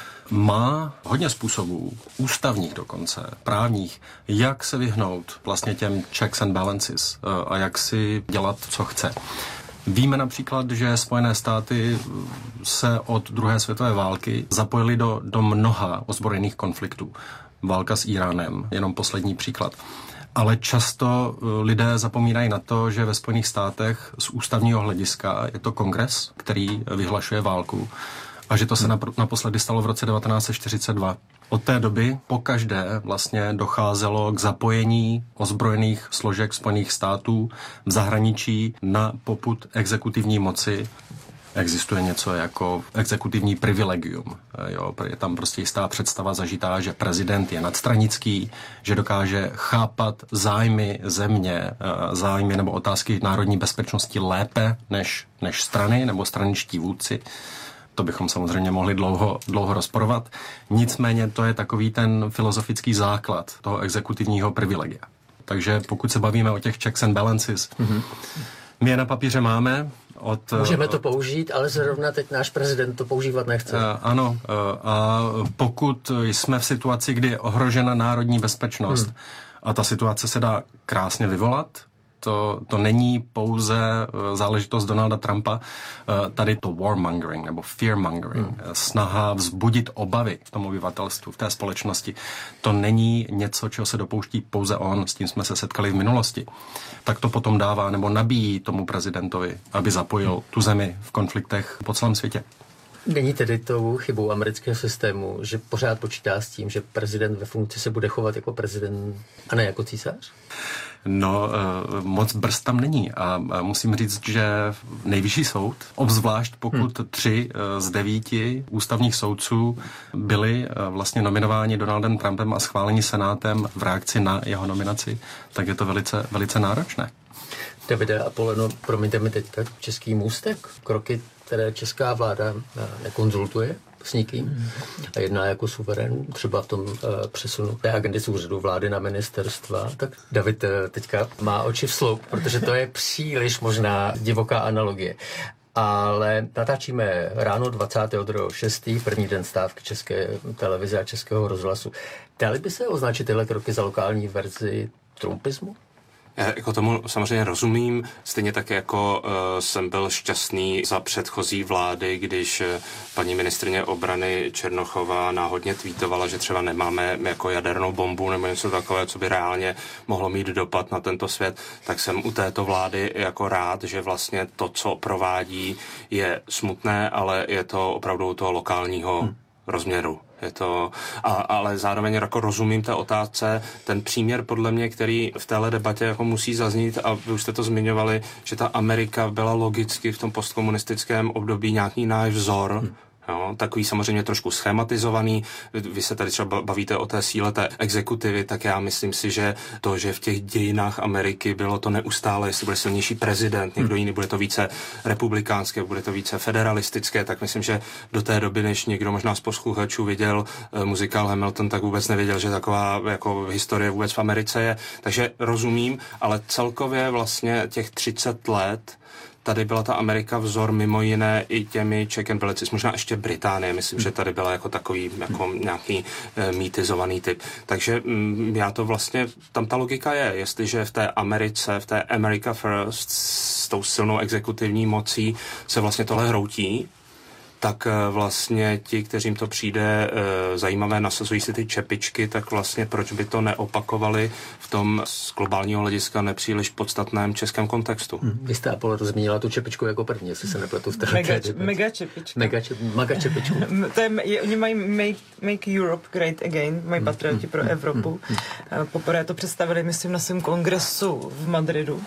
R: má hodně způsobů, ústavních dokonce, právních, jak se vyhnout vlastně těm checks and balances a jak si dělat, co chce. Víme například, že Spojené státy se od druhé světové války zapojily do, do mnoha ozbrojených konfliktů. Válka s Iránem, jenom poslední příklad. Ale často lidé zapomínají na to, že ve Spojených státech z ústavního hlediska je to kongres, který vyhlašuje válku, a že to se naposledy stalo v roce devatenáct set čtyřicet dva. Od té doby pokaždé vlastně docházelo k zapojení ozbrojených složek Spojených států v zahraničí na popud exekutivní moci. Existuje něco jako exekutivní privilegium. Jo, je tam prostě jistá představa zažitá, že prezident je nadstranický, že dokáže chápat zájmy země, zájmy nebo otázky národní bezpečnosti lépe než, než strany nebo straničtí vůdci. To bychom samozřejmě mohli dlouho, dlouho rozporovat. Nicméně to je takový ten filozofický základ toho exekutivního privilegia. Takže pokud se bavíme o těch checks and balances, mm-hmm. My je na papíře máme. Od,
T: Můžeme to použít, ale zrovna teď náš prezident to používat nechce.
R: Uh, ano, uh, a pokud jsme v situaci, kdy je ohrožena národní bezpečnost, hmm. a ta situace se dá krásně vyvolat, To, to není pouze záležitost Donalda Trumpa, tady to warmongering nebo fearmongering, hmm. snaha vzbudit obavy v tom obyvatelstvu, v té společnosti. To není něco, čeho se dopouští pouze on, s tím jsme se setkali v minulosti. Tak to potom dává nebo nabíjí tomu prezidentovi, aby zapojil tu zemi v konfliktech po celém světě.
T: Není tedy tou chybou amerického systému, že pořád počítá s tím, že prezident ve funkci se bude chovat jako prezident a ne jako císař?
R: No, moc brzd tam není a musím říct, že nejvyšší soud, obzvlášť pokud hmm. tři z devíti ústavních soudců byli vlastně nominováni Donaldem Trumpem a schváleni senátem v reakci na jeho nominaci, tak je to velice, velice náročné.
T: Davide Apoleno, promiňte mi teďka český můstek, kroky, které česká vláda nekonzultuje s nikým a jedná jako suverén, třeba v tom uh, přesunu té agendy z úřadu vlády na ministerstva, tak David uh, teďka má oči v sloup, protože to je příliš možná divoká analogie. Ale natáčíme ráno dvacátého druhého šestého první den stávky České televize a Českého rozhlasu. Dali by se označit tyhle kroky za lokální verzi trumpismu?
P: Já jako tomu samozřejmě rozumím, stejně tak jako uh, jsem byl šťastný za předchozí vlády, když uh, paní ministryně obrany Černochová náhodně tweetovala, že třeba nemáme jako jadernou bombu nebo něco takové, co by reálně mohlo mít dopad na tento svět, tak jsem u této vlády jako rád, že vlastně to, co provádí, je smutné, ale je to opravdu toho lokálního hmm. rozměru. Je to, a, ale zároveň jako rozumím té otázce, ten příměr podle mě, který v téhle debatě jako musí zaznít, a vy už jste to zmiňovali, že ta Amerika byla logicky v tom postkomunistickém období nějaký náš vzor, hmm. Jo, takový samozřejmě trošku schematizovaný. Vy se tady třeba bavíte o té síle té exekutivy, tak já myslím si, že to, že v těch dějinách Ameriky bylo to neustále, jestli bude silnější prezident, někdo jiný, bude to více republikánské, bude to více federalistické, tak myslím, že do té doby, než někdo možná z posluchačů viděl uh, muzikál Hamilton, tak vůbec nevěděl, že taková jako historie vůbec v Americe je. Takže rozumím, ale celkově vlastně těch třicet let tady byla ta Amerika vzor mimo jiné i těmi check and balances, možná ještě Británie, myslím, že tady byla jako takový jako nějaký e, mýtizovaný typ. Takže m, já to vlastně, tam ta logika je, jestliže v té Americe, v té America First s tou silnou exekutivní mocí se vlastně tohle hroutí, tak vlastně ti, kteřím to přijde e, zajímavé, nasazují si ty čepičky, tak vlastně proč by to neopakovali v tom z globálního hlediska nepříliš podstatném českém kontextu.
T: Hmm. Vy jste, Apollo, zmínila tu čepičku jako první, jestli se nepletu v té
S: mega, mega čepička.
T: Mega, čep, mega čepičku.
S: to je, je, oni mají make, make Europe Great Again, mají patrioti pro Evropu. Poprvé to představili, myslím, na svém kongresu v Madridu.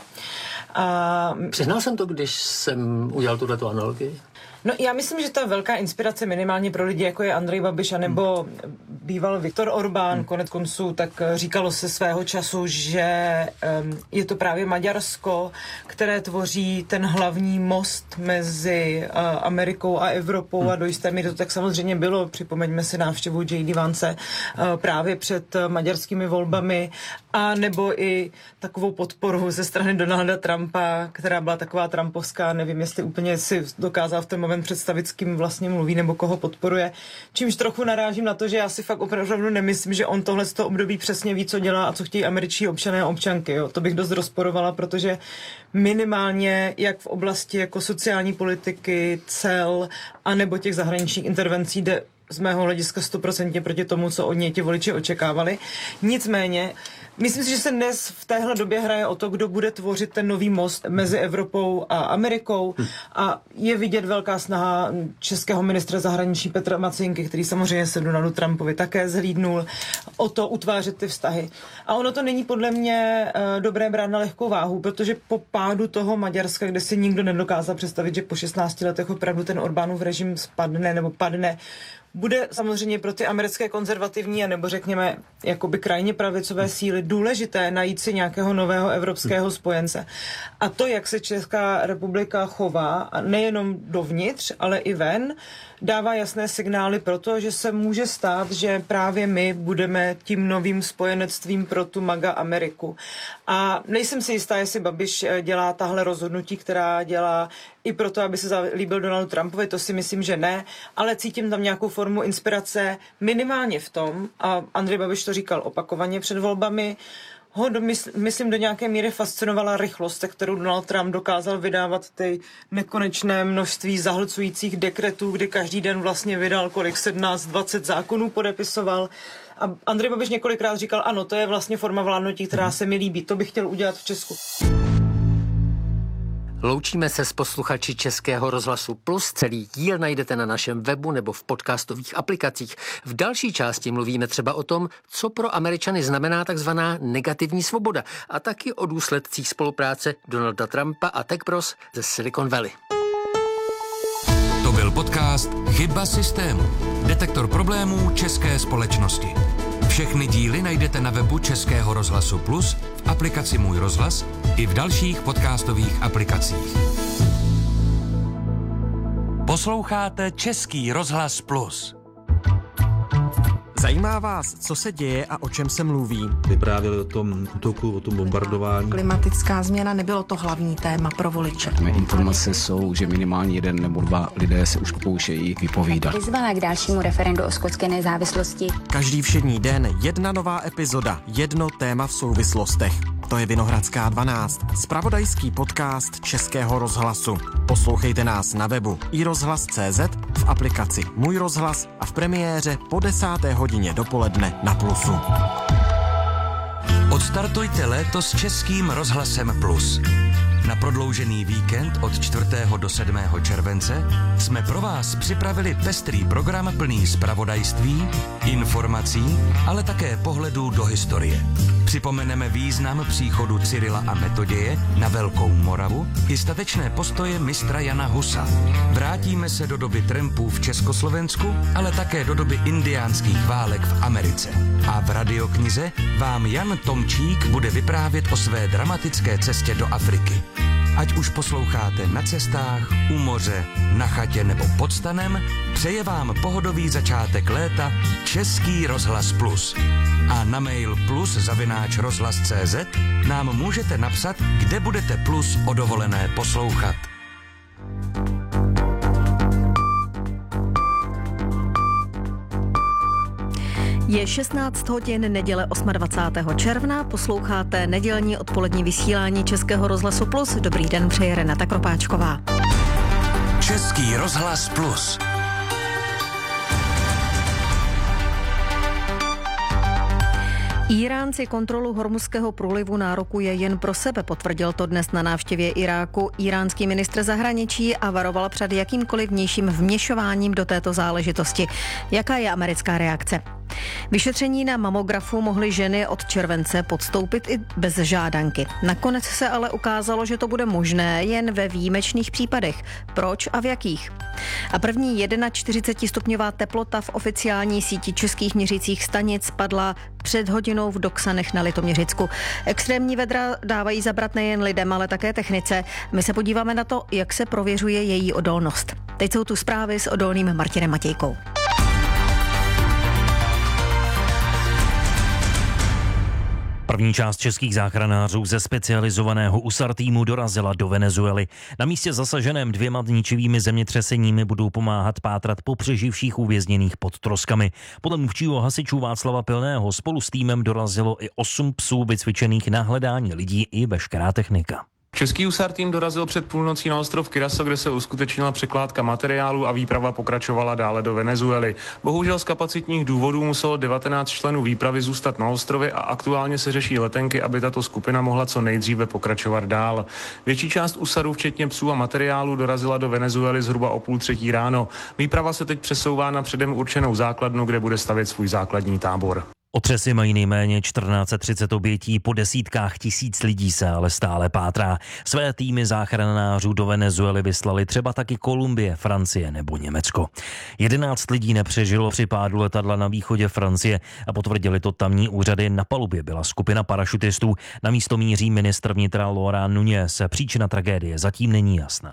S: A...
T: Přiznal jsem to, když jsem udělal tuhletu analogii?
S: No já myslím, že to je velká inspirace minimálně pro lidi, jako je Andrej Babiš, anebo hmm. býval Viktor Orbán, hmm. konec konců, tak říkalo se svého času, že um, je to právě Maďarsko, které tvoří ten hlavní most mezi uh, Amerikou a Evropou hmm. a do jisté míry to tak samozřejmě bylo. Připomeňme si návštěvu J D Vance uh, právě před uh, maďarskými volbami a nebo i takovou podporu ze strany Donalda Trumpa, která byla taková trumpovská, nevím, jestli úplně si dokázal v ten moment představit, s kým vlastně mluví nebo koho podporuje. Čímž trochu narážím na to, že já si fakt opravdu nemyslím, že on tohle z toho období přesně ví, co dělá a co chtějí američtí občané a občanky. Jo. To bych dost rozporovala, protože minimálně jak v oblasti jako sociální politiky, cel a nebo těch zahraničních intervencí jde z mého hlediska stoprocentně proti tomu, co od něj ti voliči očekávali. Nicméně myslím si, že se dnes v téhle době hraje o to, kdo bude tvořit ten nový most mezi Evropou a Amerikou a je vidět velká snaha českého ministra zahraničí Petra Macinky, který samozřejmě se Donaldu Trumpovi také zhlídnul, o to utvářet ty vztahy. A ono to není podle mě uh, dobré brát na lehkou váhu, protože po pádu toho Maďarska, kde si nikdo nedokázal představit, že po šestnácti letech opravdu ten Orbánův režim spadne nebo padne, bude samozřejmě pro ty americké konzervativní a nebo řekněme jakoby krajně pravicové síly důležité najít si nějakého nového evropského spojence. A to, jak se Česká republika chová, a nejenom dovnitř, ale i ven, dává jasné signály pro to, že se může stát, že právě my budeme tím novým spojenectvím pro tu MAGA Ameriku. A nejsem si jistá, jestli Babiš dělá tahle rozhodnutí, která dělá i proto, aby se zalíbil Donaldu Trumpovi, to si myslím, že ne, ale cítím tam nějakou formu inspirace minimálně v tom, a Andrej Babiš to říkal opakovaně před volbami, ho do, myslím do nějaké míry fascinovala rychlost, kterou Donald Trump dokázal vydávat ty nekonečné množství zahlcujících dekretů, kdy každý den vlastně vydal kolik sedmnáct dvacet zákonů podepisoval. A Andrej Babiš několikrát říkal, ano, to je vlastně forma vládnutí, která se mi líbí, to bych chtěl udělat v Česku.
T: Loučíme se s posluchači Českého rozhlasu Plus. Celý díl najdete na našem webu nebo v podcastových aplikacích. V další části mluvíme třeba o tom, co pro Američany znamená takzvaná negativní svoboda a taky o důsledcích spolupráce Donalda Trumpa a Tech Bros ze Silicon Valley.
B: To byl podcast Chyba systému. Detektor problémů české společnosti. Všechny díly najdete na webu Českého rozhlasu Plus, v aplikaci Můj rozhlas i v dalších podcastových aplikacích. Posloucháte Český rozhlas Plus.
U: Zajímá vás, co se děje a o čem se mluví?
V: Vyprávěli o tom útoku, o tom bombardování.
W: Klimatická změna nebylo to hlavní téma pro voliče.
X: Mé informace jsou, že minimálně jeden nebo dva lidé se už pokoušejí vypovídat.
Y: Vyzvala k dalšímu referendu o skotské nezávislosti.
U: Každý všední den jedna nová epizoda, jedno téma v souvislostech. To je Vinohradská dvanáct, zpravodajský podcast Českého rozhlasu. Poslouchejte nás na webu i rozhlas tečka cé zet, v aplikaci Můj rozhlas a v premiéře po desáté hodině dopoledne na Plusu.
B: Odstartujte léto s Českým rozhlasem Plus. Na prodloužený víkend od čtvrtého do sedmého července jsme pro vás připravili pestrý program plný zpravodajství, informací, ale také pohledů do historie. Připomeneme význam příchodu Cyrila a Metoděje na Velkou Moravu i statečné postoje mistra Jana Husa. Vrátíme se do doby trampů v Československu, ale také do doby indiánských válek v Americe. A v radioknize vám Jan Tomčík bude vyprávět o své dramatické cestě do Afriky. Ať už posloucháte na cestách, u moře, na chatě nebo pod stanem, přeje vám pohodový začátek léta Český rozhlas Plus. A na mail plus zavináč rozhlas tečka cé zet nám můžete napsat, kde budete Plus o dovolené poslouchat.
A: Je šestnáct hodin neděle dvacátého osmého června, posloucháte nedělní odpolední vysílání Českého rozhlasu Plus. Dobrý den, přeje Renata Kropáčková.
B: Český rozhlas Plus.
A: Írán si kontrolu Hormuzského průlivu nárokuje jen pro sebe, potvrdil to dnes na návštěvě Iráku iránský ministr zahraničí a varoval před jakýmkoliv vnějším vměšováním do této záležitosti. Jaká je americká reakce? Vyšetření na mamografu mohly ženy od července podstoupit i bez žádanky. Nakonec se ale ukázalo, že to bude možné jen ve výjimečných případech. Proč a v jakých? A první čtyřicetistupňová teplota v oficiální síti českých měřicích stanic spadla před hodinou v Doksanech na Litoměřicku. Extrémní vedra dávají zabrat nejen lidem, ale také technice. My se podíváme na to, jak se prověřuje její odolnost. Teď jsou tu zprávy s odolným Martinem Matějkou.
L: První část českých záchranářů ze specializovaného U S A R týmu dorazila do Venezuely. Na místě zasaženém dvěma ničivými zemětřeseními budou pomáhat pátrat po přeživších uvězněných pod troskami. Podle mluvčího hasičů Václava Pilného spolu s týmem dorazilo i osm psů vycvičených na hledání lidí i veškerá technika.
Z: Český U S A R tým dorazil před půlnocí na ostrov Curaçao, kde se uskutečnila překládka materiálu a výprava pokračovala dále do Venezuely. Bohužel z kapacitních důvodů muselo devatenáct členů výpravy zůstat na ostrově a aktuálně se řeší letenky, aby tato skupina mohla co nejdříve pokračovat dál. Větší část U S A R u, včetně psů a materiálu, dorazila do Venezuely zhruba o půl třetí ráno. Výprava se teď přesouvá na předem určenou základnu, kde bude stavět svůj základní tábor.
L: Otřesy mají nejméně čtrnáct set třicet obětí, po desítkách tisíc lidí se ale stále pátrá. Své týmy záchranářů do Venezuely vyslali třeba taky Kolumbie, Francie nebo Německo. jedenáct lidí nepřežilo při pádu letadla na východě Francie a potvrdili to tamní úřady. Na palubě byla skupina parašutistů. Na místo míří ministr vnitra Laurent Nunez. Příčina tragédie zatím není jasná.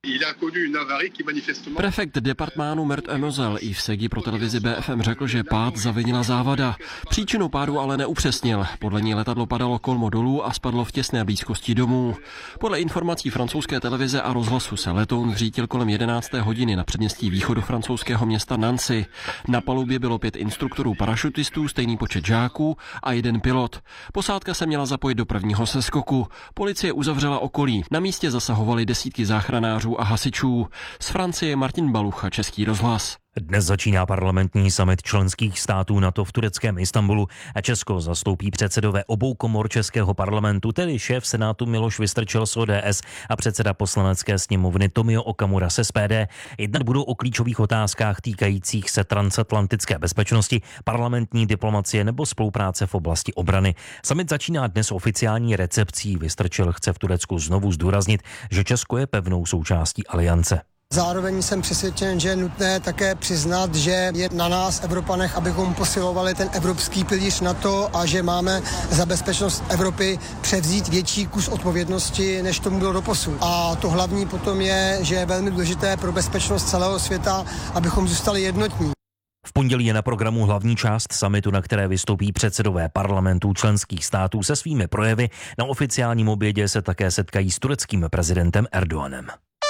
C: Prefekt departmánu Meurthe-et-Moselle Yves Segui pro televizi B F M řekl, že pád zavinila závada. Příčinu pádu ale neupřesnil. Podle ní letadlo padalo kolmo dolů a spadlo v těsné blízkosti domů. Podle informací francouzské televize a rozhlasu se letoun vřítil kolem jedenácté hodiny na předměstí východofrancouzského města Nancy. Na palubě bylo pět instruktorů parašutistů, stejný počet žáků a jeden pilot. Posádka se měla zapojit do prvního seskoku. Policie uzavřela okolí. Na místě zasahovali desítky záchranářů a hasičů. Z Francie Martin Balucha, Český rozhlas.
L: Dnes začíná parlamentní summit členských států NATO v tureckém Istanbulu a Česko zastoupí předsedové obou komor českého parlamentu, tedy šéf Senátu Miloš Vystrčil z O D S a předseda poslanecké sněmovny Tomio Okamura z S P D. Jednat budou o klíčových otázkách týkajících se transatlantické bezpečnosti, parlamentní diplomacie nebo spolupráce v oblasti obrany. Summit začíná dnes oficiální recepcí. Vystrčil chce v Turecku znovu zdůraznit, že Česko je pevnou součástí aliance.
D: Zároveň jsem přesvědčen, že je nutné také přiznat, že je na nás, Evropanech, abychom posilovali ten evropský pilíř NATO a že máme za bezpečnost Evropy převzít větší kus odpovědnosti, než tomu bylo doposud. A to hlavní potom je, že je velmi důležité pro bezpečnost celého světa, abychom zůstali jednotní.
L: V pondělí je na programu hlavní část summitu, na které vystoupí předsedové parlamentů členských států se svými projevy. Na oficiálním obědě se také setkají s tureckým prezidentem Erdoganem.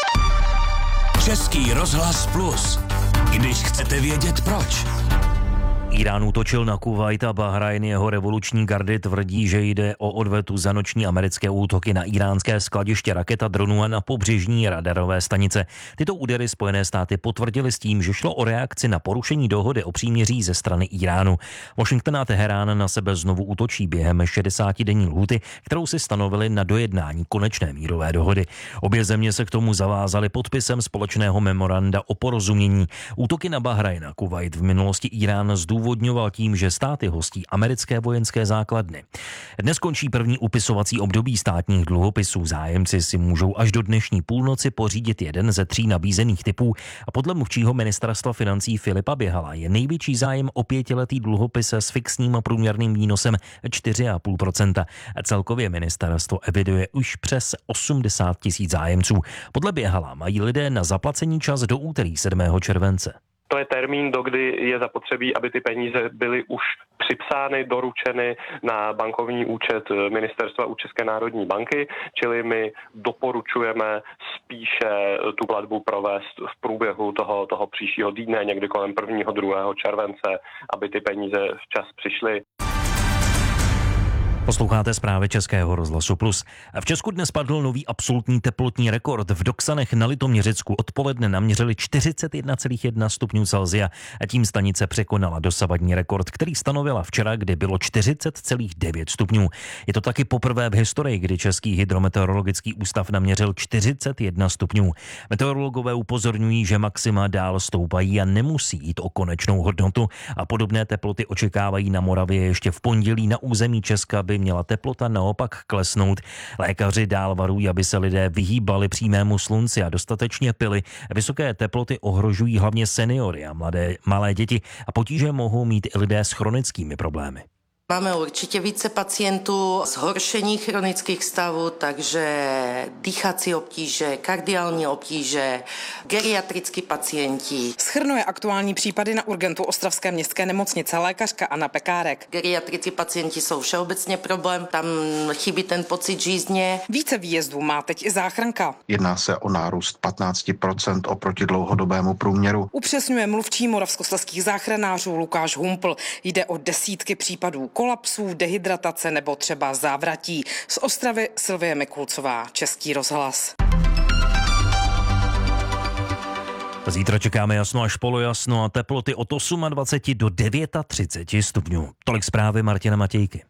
B: Český rozhlas Plus. Když chcete vědět proč.
L: Irán útočil na Kuvajt a Bahrajn. Jeho revoluční gardy tvrdí, že jde o odvetu za noční americké útoky na iránské skladiště raket a dronů a na pobřežní radarové stanice. Tyto údery Spojené státy potvrdily s tím, že šlo o reakci na porušení dohody o příměří ze strany Iránu. Washington a Teherán na sebe znovu útočí během šedesátidenní lhůty, kterou si stanovili na dojednání konečné mírové dohody. Obě země se k tomu zavázaly podpisem společného memoranda o porozumění. Útoky na Bahrajn a Kuvajt v minulosti Irán zdůvodňoval tím, že státy hostí americké vojenské základny. Dnes končí první upisovací období státních dluhopisů. Zájemci si můžou až do dnešní půlnoci pořídit jeden ze tří nabízených typů a podle mluvčího ministerstva financí Filipa Běhala je největší zájem o pětiletý dluhopis s fixním a průměrným výnosem čtyři celá pět procenta. Celkově ministerstvo eviduje už přes osmdesát tisíc zájemců. Podle Běhala mají lidé na zaplacení čas do úterý sedmého července.
E: To je termín, dokdy je zapotřebí, aby ty peníze byly už připsány, doručeny na bankovní účet ministerstva u České národní banky, čili my doporučujeme spíše tu platbu provést v průběhu toho, toho příštího týdne, někdy kolem prvního, druhého července, aby ty peníze včas přišly.
L: Posloucháte zprávy Českého rozhlasu Plus. V Česku dnes padl nový absolutní teplotní rekord. V Doksanech na Litoměřicku odpoledne naměřili čtyřicet jedna celá jedna stupňů Celsia a tím stanice překonala dosavadní rekord, který stanovila včera, kdy bylo čtyřicet celá devět stupňů. Je to taky poprvé v historii, kdy Český hydrometeorologický ústav naměřil čtyřicet jedna stupňů. Meteorologové upozorňují, že maxima dál stoupají a nemusí jít o konečnou hodnotu a podobné teploty očekávají na Moravě ještě v pondělí. Na území Česka by měla teplota naopak klesnout. Lékaři dál varují, aby se lidé vyhýbali přímému slunci a dostatečně pili. Vysoké teploty ohrožují hlavně seniory a mladé, malé děti a potíže mohou mít i lidé s chronickými problémy.
F: Máme určitě více pacientů zhoršení chronických stavů, takže dýchací obtíže, kardiální obtíže, geriatrický pacienti.
G: Shrnuje aktuální případy na urgentu Ostravské městské nemocnice lékařka Anna Pekárek.
F: Geriatrický pacienti jsou všeobecně problém, tam chybí ten pocit žízně.
G: Více výjezdů má teď i záchranka.
I: Jedná se o nárůst patnáct procent oproti dlouhodobému průměru.
G: Upřesňuje mluvčí moravskoslezských záchranářů Lukáš Humpl. Jde o desítky případů kolapsů, dehydratace nebo třeba závratí. Z Ostravy Silvie Mikulcová, Český rozhlas.
L: Zítra čekáme jasno až polojasno a teploty od dvacet osm do třicet devět stupňů. Tolik zprávy Martina Matějky.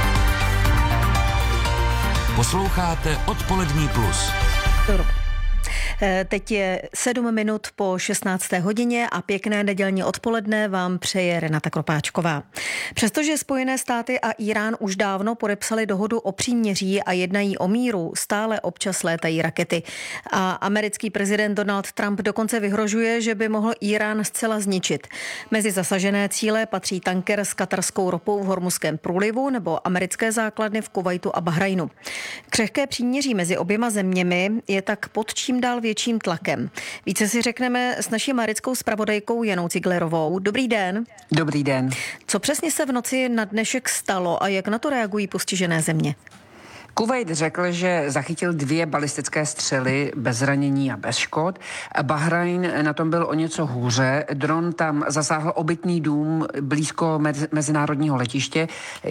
B: Posloucháte Odpolední plus.
A: Teď je sedm minut po šestnácté hodině a pěkné nedělní odpoledne vám přeje Renata Kropáčková. Přestože Spojené státy a Irán už dávno podepsali dohodu o příměří a jednají o míru, stále občas létají rakety. A americký prezident Donald Trump dokonce vyhrožuje, že by mohl Irán zcela zničit. Mezi zasažené cíle patří tanker s katarskou ropou v Hormuzském průlivu nebo americké základny v Kuvajtu a Bahrajnu. Křehké příměří mezi oběma zeměmi je tak pod čím dál větším tlakem. Více si řekneme s naší americkou zpravodajkou Janou Ciglerovou. Dobrý den.
H: Dobrý den.
A: Co přesně se v noci na dnešek stalo a jak na to reagují postižené země?
H: Kuvajt řekl, že zachytil dvě balistické střely bez zranění a bez škod. Bahrajn na tom byl o něco hůře. Dron tam zasáhl obytný dům blízko mez, mezinárodního letiště.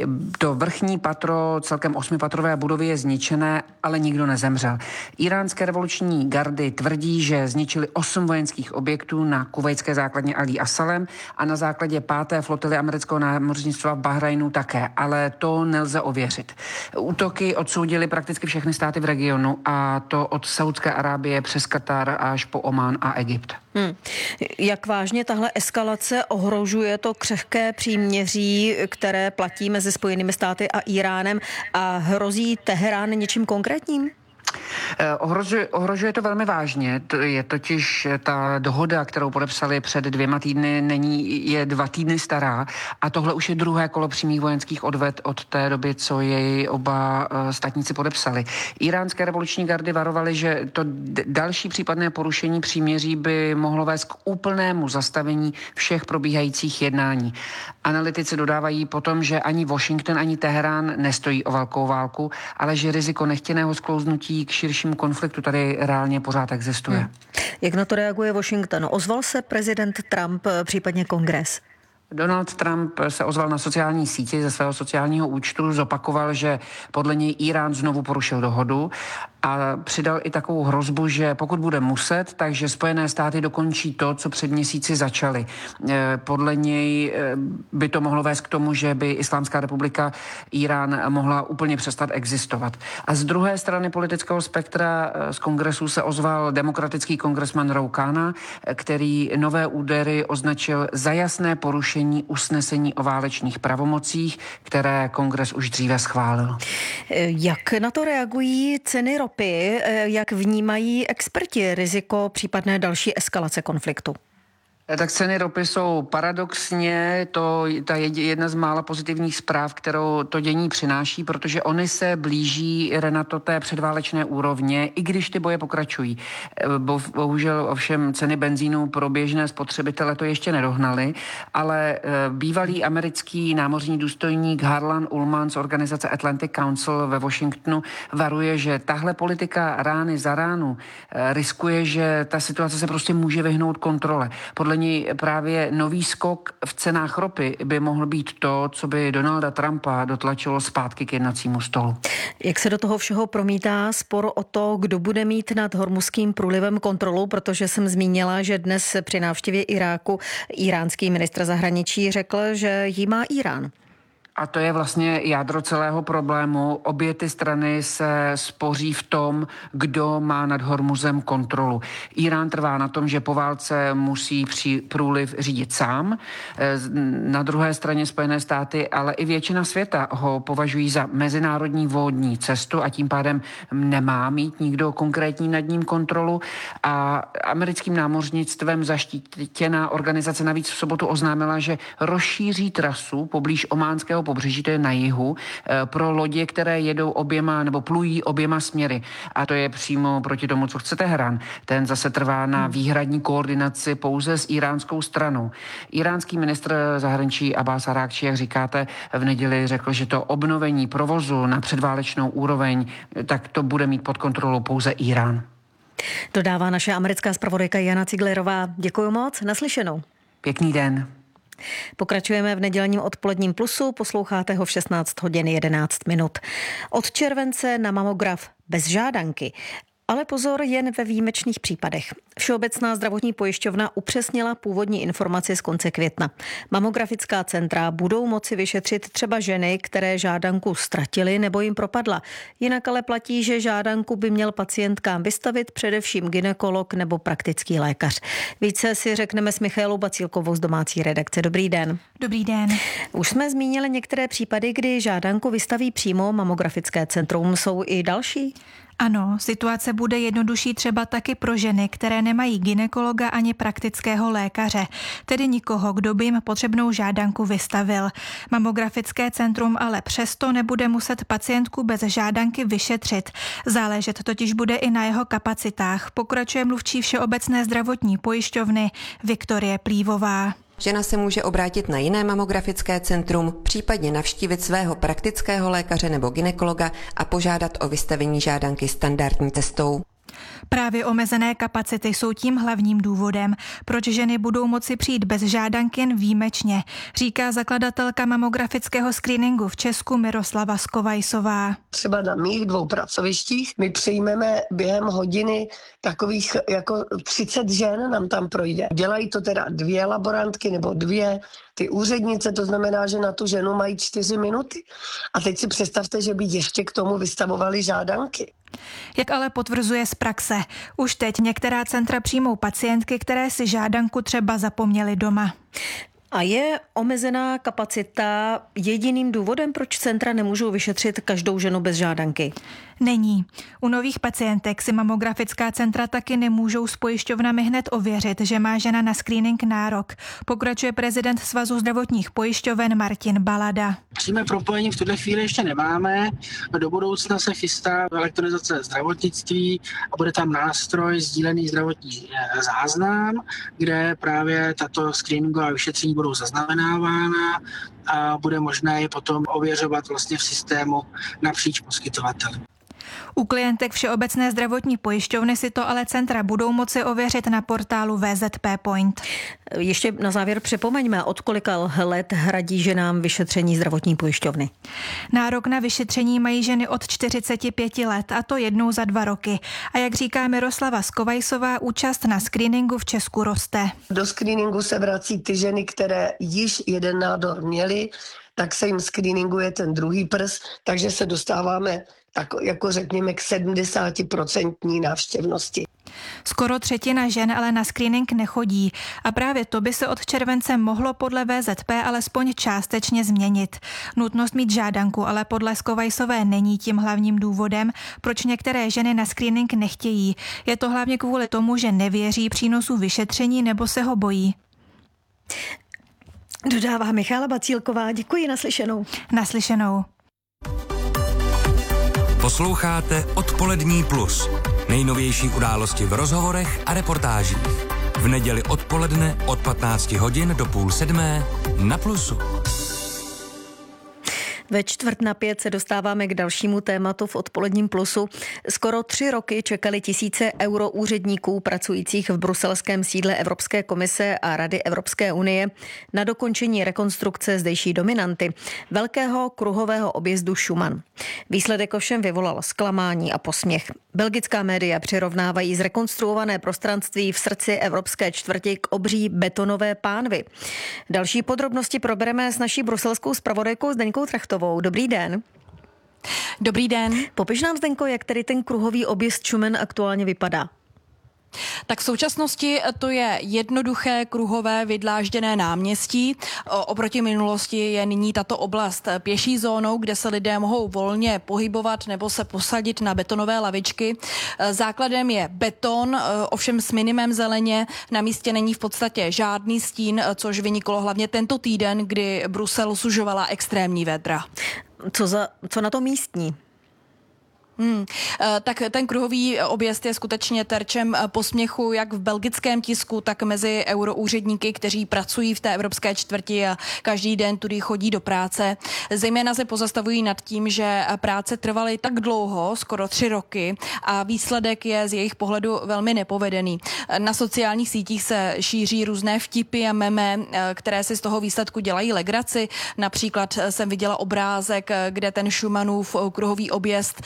H: To vrchní patro celkem osmipatrové budovy je zničené, ale nikdo nezemřel. Iránské revoluční gardy tvrdí, že zničili osm vojenských objektů na kuvajtské základně Ali Asalem a na základě páté flotily amerického námořnictva v Bahrajnu také, ale to nelze ověřit. Útoky od odsoudili prakticky všechny státy v regionu, a to od Saúdské Arábie přes Katar až po Omán a Egypt.
A: Hmm. Jak vážně tahle eskalace ohrožuje to křehké příměří, které platí mezi Spojenými státy a Iránem, a hrozí Teherán něčím konkrétním?
H: Ohrožuje, ohrožuje to velmi vážně. To je totiž ta dohoda, kterou podepsali před dvěma týdny, není, je dva týdny stará, a tohle už je druhé kolo přímých vojenských odvet od té doby, co jej oba státníci podepsali. Iránské revoluční gardy varovaly, že to d- další případné porušení příměří by mohlo vést k úplnému zastavení všech probíhajících jednání. Analytici dodávají potom, že ani Washington, ani Teherán nestojí o velkou válku, ale že riziko nechtěného sklouznutí k širšímu konfliktu tady reálně pořád existuje. Hmm.
A: Jak na to reaguje Washington? Ozval se prezident Trump, případně kongres?
H: Donald Trump se ozval na sociální síti ze svého sociálního účtu, zopakoval, že podle něj Irán znovu porušil dohodu, a přidal i takovou hrozbu, že pokud bude muset, takže Spojené státy dokončí to, co před měsíci začaly. Podle něj by to mohlo vést k tomu, že by Islámská republika Irán mohla úplně přestat existovat. A z druhé strany politického spektra z kongresu se ozval demokratický kongresman Roukhana, který nové údery označil za jasné porušení usnesení o válečných pravomocích, které kongres už dříve schválil.
A: Jak na to reagují ceny ropy? Jak vnímají experti riziko případné další eskalace konfliktu?
H: Tak ceny ropy jsou paradoxně to ta jedna z mála pozitivních zpráv, kterou to dění přináší, protože oni se blíží, Renato, té předválečné úrovně, i když ty boje pokračují. Bohužel ovšem ceny benzínu pro běžné spotřebitele to ještě nedohnaly, ale bývalý americký námořní důstojník Harlan Ullman z organizace Atlantic Council ve Washingtonu varuje, že tahle politika rány za ránu riskuje, že ta situace se prostě může vyhnout kontrole. Podle právě nový skok v cenách ropy by mohl být to, co by Donalda Trumpa dotlačilo zpátky k jednacímu stolu.
A: Jak se do toho všeho promítá spor o to, kdo bude mít nad Hormuzským průlivem kontrolu, protože jsem zmínila, že dnes při návštěvě Iráku iránský ministr zahraničí řekl, že jí má Irán.
H: A to je vlastně jádro celého problému. Obě ty strany se spoří v tom, kdo má nad Hormuzem kontrolu. Irán trvá na tom, že po válce musí při průliv řídit sám. Na druhé straně Spojené státy, ale i většina světa ho považují za mezinárodní vodní cestu, a tím pádem nemá mít nikdo konkrétní nad ním kontrolu. A americkým námořnictvem zaštítěná organizace navíc v sobotu oznámila, že rozšíří trasu poblíž ománského pobřeží, to je na jihu, pro lodě, které jedou oběma nebo plují oběma směry. A to je přímo proti tomu, co chce Teherán. Ten zase trvá na výhradní koordinaci pouze s iránskou stranou. Iránský ministr zahraničí Abbas Arákčí, jak říkáte, v neděli řekl, že to obnovení provozu na předválečnou úroveň, tak to bude mít pod kontrolou pouze Irán.
A: Dodává naše americká zpravodajka Jana Ciglerová. Děkuji moc, naslyšenou.
H: Pěkný den.
A: Pokračujeme v nedělním odpoledním plusu, posloucháte ho v šestnáct hodin jedenáct minut. Od července na mamograf bez žádanky. Ale pozor, jen ve výjimečných případech. Všeobecná zdravotní pojišťovna upřesnila původní informaci z konce května. Mamografická centra budou moci vyšetřit třeba ženy, které žádanku ztratily nebo jim propadla. Jinak ale platí, že žádanku by měl pacientkám vystavit především gynekolog nebo praktický lékař. Více si řekneme s Michailou Bacílkovou z domácí redakce. Dobrý den.
J: Dobrý den.
A: Už jsme zmínili některé případy, kdy žádanku vystaví přímo mamografické centrum. Jsou i další?
J: Ano, situace bude jednodušší třeba taky pro ženy, které nemají gynekologa ani praktického lékaře, tedy nikoho, kdo by jim potřebnou žádanku vystavil. Mamografické centrum ale přesto nebude muset pacientku bez žádanky vyšetřit. Záležet totiž bude i na jeho kapacitách, pokračuje mluvčí Všeobecné zdravotní pojišťovny Viktorie Plívová.
K: Žena se může obrátit na jiné mamografické centrum, případně navštívit svého praktického lékaře nebo gynekologa a požádat o vystavení žádanky standardní cestou.
J: Právě omezené kapacity jsou tím hlavním důvodem, proč ženy budou moci přijít bez žádanky jen výjimečně, říká zakladatelka mamografického screeningu v Česku Miroslava Skovajsová.
M: Třeba na mých dvou pracovištích my přijmeme během hodiny takových jako třicet žen nám tam projde. Dělají to teda dvě laborantky nebo dvě ty úřednice, to znamená, že na tu ženu mají čtyři minuty. A teď si představte, že by ještě k tomu vystavovali žádanky.
J: Jak ale potvrzuje z praxe, už teď některá centra přijmou pacientky, které si žádanku třeba zapomněly doma.
A: A je omezená kapacita jediným důvodem, proč centra nemůžou vyšetřit každou ženu bez žádanky?
J: Není. U nových pacientek si mamografická centra taky nemůžou s pojišťovnami hned ověřit, že má žena na screening nárok. Pokračuje prezident Svazu zdravotních pojišťoven Martin Balada.
N: Přímé propojení v tuhle chvíli ještě nemáme. Do budoucna se chystá elektronizace zdravotnictví a bude tam nástroj sdílený zdravotní záznam, kde právě tato screeningová vyšetření budou zaznamenávána a bude možné je potom ověřovat vlastně v systému napříč poskytovateli.
J: U klientek Všeobecné zdravotní pojišťovny si to ale centra budou moci ověřit na portálu V Z P Point.
A: Ještě na závěr připomeňme, od kolika let hradí ženám vyšetření zdravotní pojišťovny.
J: Nárok na vyšetření mají ženy od čtyřiceti pěti let, a to jednou za dva roky. A jak říká Miroslava Skovajsová, účast na screeningu v Česku roste.
M: Do screeningu se vrací ty ženy, které již jeden nádor měly, tak se jim screeninguje ten druhý prs, takže se dostáváme tak jako řekněme k sedmdesátiprocentní návštěvnosti.
J: Skoro třetina žen ale na screening nechodí a právě to by se od července mohlo podle V Z P alespoň částečně změnit. Nutnost mít žádanku ale podle Skovajsové není tím hlavním důvodem, proč některé ženy na screening nechtějí. Je to hlavně kvůli tomu, že nevěří přínosu vyšetření nebo se ho bojí.
A: Dodává Michála Bacílková. Děkuji, naslyšenou.
J: Naslyšenou.
B: Posloucháte Odpolední plus. Nejnovější události v rozhovorech a reportážích. V neděli odpoledne od patnácti hodin do půl sedmé na Plusu.
A: Ve čtvrt na pět se dostáváme k dalšímu tématu v Odpoledním plusu. Skoro tři roky čekali tisíce euroúředníků pracujících v bruselském sídle Evropské komise a Rady Evropské unie na dokončení rekonstrukce zdejší dominanty, velkého kruhového objezdu Schuman. Výsledek ovšem vyvolal zklamání a posměch. Belgická média přirovnávají zrekonstruované prostranství v srdci evropské čtvrti k obří betonové pánvi. Další podrobnosti probereme s naší bruselskou zpravodajkou Zdeňkou Trachtovou. Dobrý den.
J: Dobrý den.
A: Popiš nám, Zdenko, jak tedy ten kruhový objezd Schuman aktuálně vypadá.
J: Tak v současnosti to je jednoduché kruhové vydlážděné náměstí. Oproti minulosti je nyní tato oblast pěší zónou, kde se lidé mohou volně pohybovat nebo se posadit na betonové lavičky. Základem je beton, ovšem s minimem zeleně. Na místě není v podstatě žádný stín, což vyniklo hlavně tento týden, kdy Brusel sužovala extrémní vedra.
A: Co, za, co na to místní?
J: Hmm. Tak ten kruhový objezd je skutečně terčem posměchu jak v belgickém tisku, tak mezi euroúředníky, kteří pracují v té evropské čtvrti a každý den tudy chodí do práce. Zejména se pozastavují nad tím, že práce trvaly tak dlouho, skoro tři roky, a výsledek je z jejich pohledu velmi nepovedený. Na sociálních sítích se šíří různé vtipy a meme, které si z toho výsledku dělají legraci. Například jsem viděla obrázek, kde ten Schumannův kruhový objezd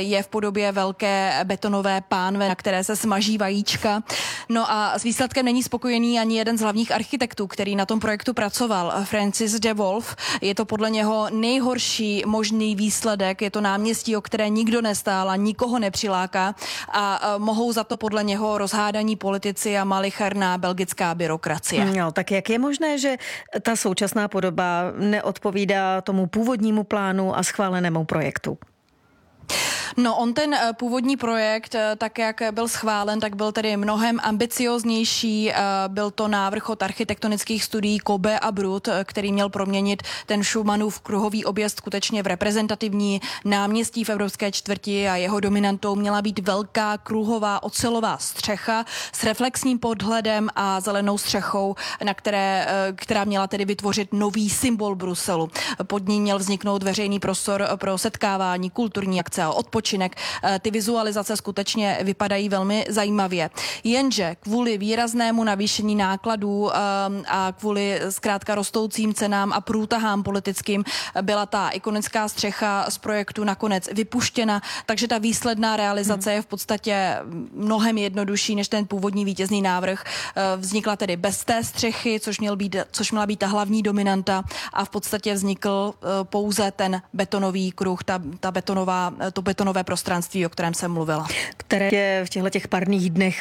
J: je v podobě velké betonové pánve, na které se smaží vajíčka. No a s výsledkem není spokojený ani jeden z hlavních architektů, který na tom projektu pracoval, Francis de Wolf. Je to podle něho nejhorší možný výsledek, je to náměstí, o které nikdo nestál a nikoho nepřiláká a mohou za to podle něho rozhádaní politici a malicherná belgická byrokracie.
A: No, tak jak je možné, že ta současná podoba neodpovídá tomu původnímu plánu a schválenému projektu?
J: No, on ten původní projekt, tak jak byl schválen, tak byl tedy mnohem ambicioznější. Byl to návrh od architektonických studií Kobe a Brut, který měl proměnit ten Schumannův kruhový objezd skutečně v reprezentativní náměstí v evropské čtvrti a jeho dominantou měla být velká kruhová ocelová střecha s reflexním podhledem a zelenou střechou, na které, která měla tedy vytvořit nový symbol Bruselu. Pod ní měl vzniknout veřejný prostor pro setkávání, kulturní akce a odpočinek. Ty vizualizace skutečně vypadají velmi zajímavě. Jenže kvůli výraznému navýšení nákladů a kvůli zkrátka rostoucím cenám a průtahám politickým byla ta ikonická střecha z projektu nakonec vypuštěna, takže ta výsledná realizace je v podstatě mnohem jednodušší než ten původní vítězný návrh. Vznikla tedy bez té střechy, což, měl být, což měla být ta hlavní dominanta a v podstatě vznikl pouze ten betonový kruh, ta, ta betonová, to betonové prostranství, o kterém jsem mluvila.
A: Které je v těchto těch párných dnech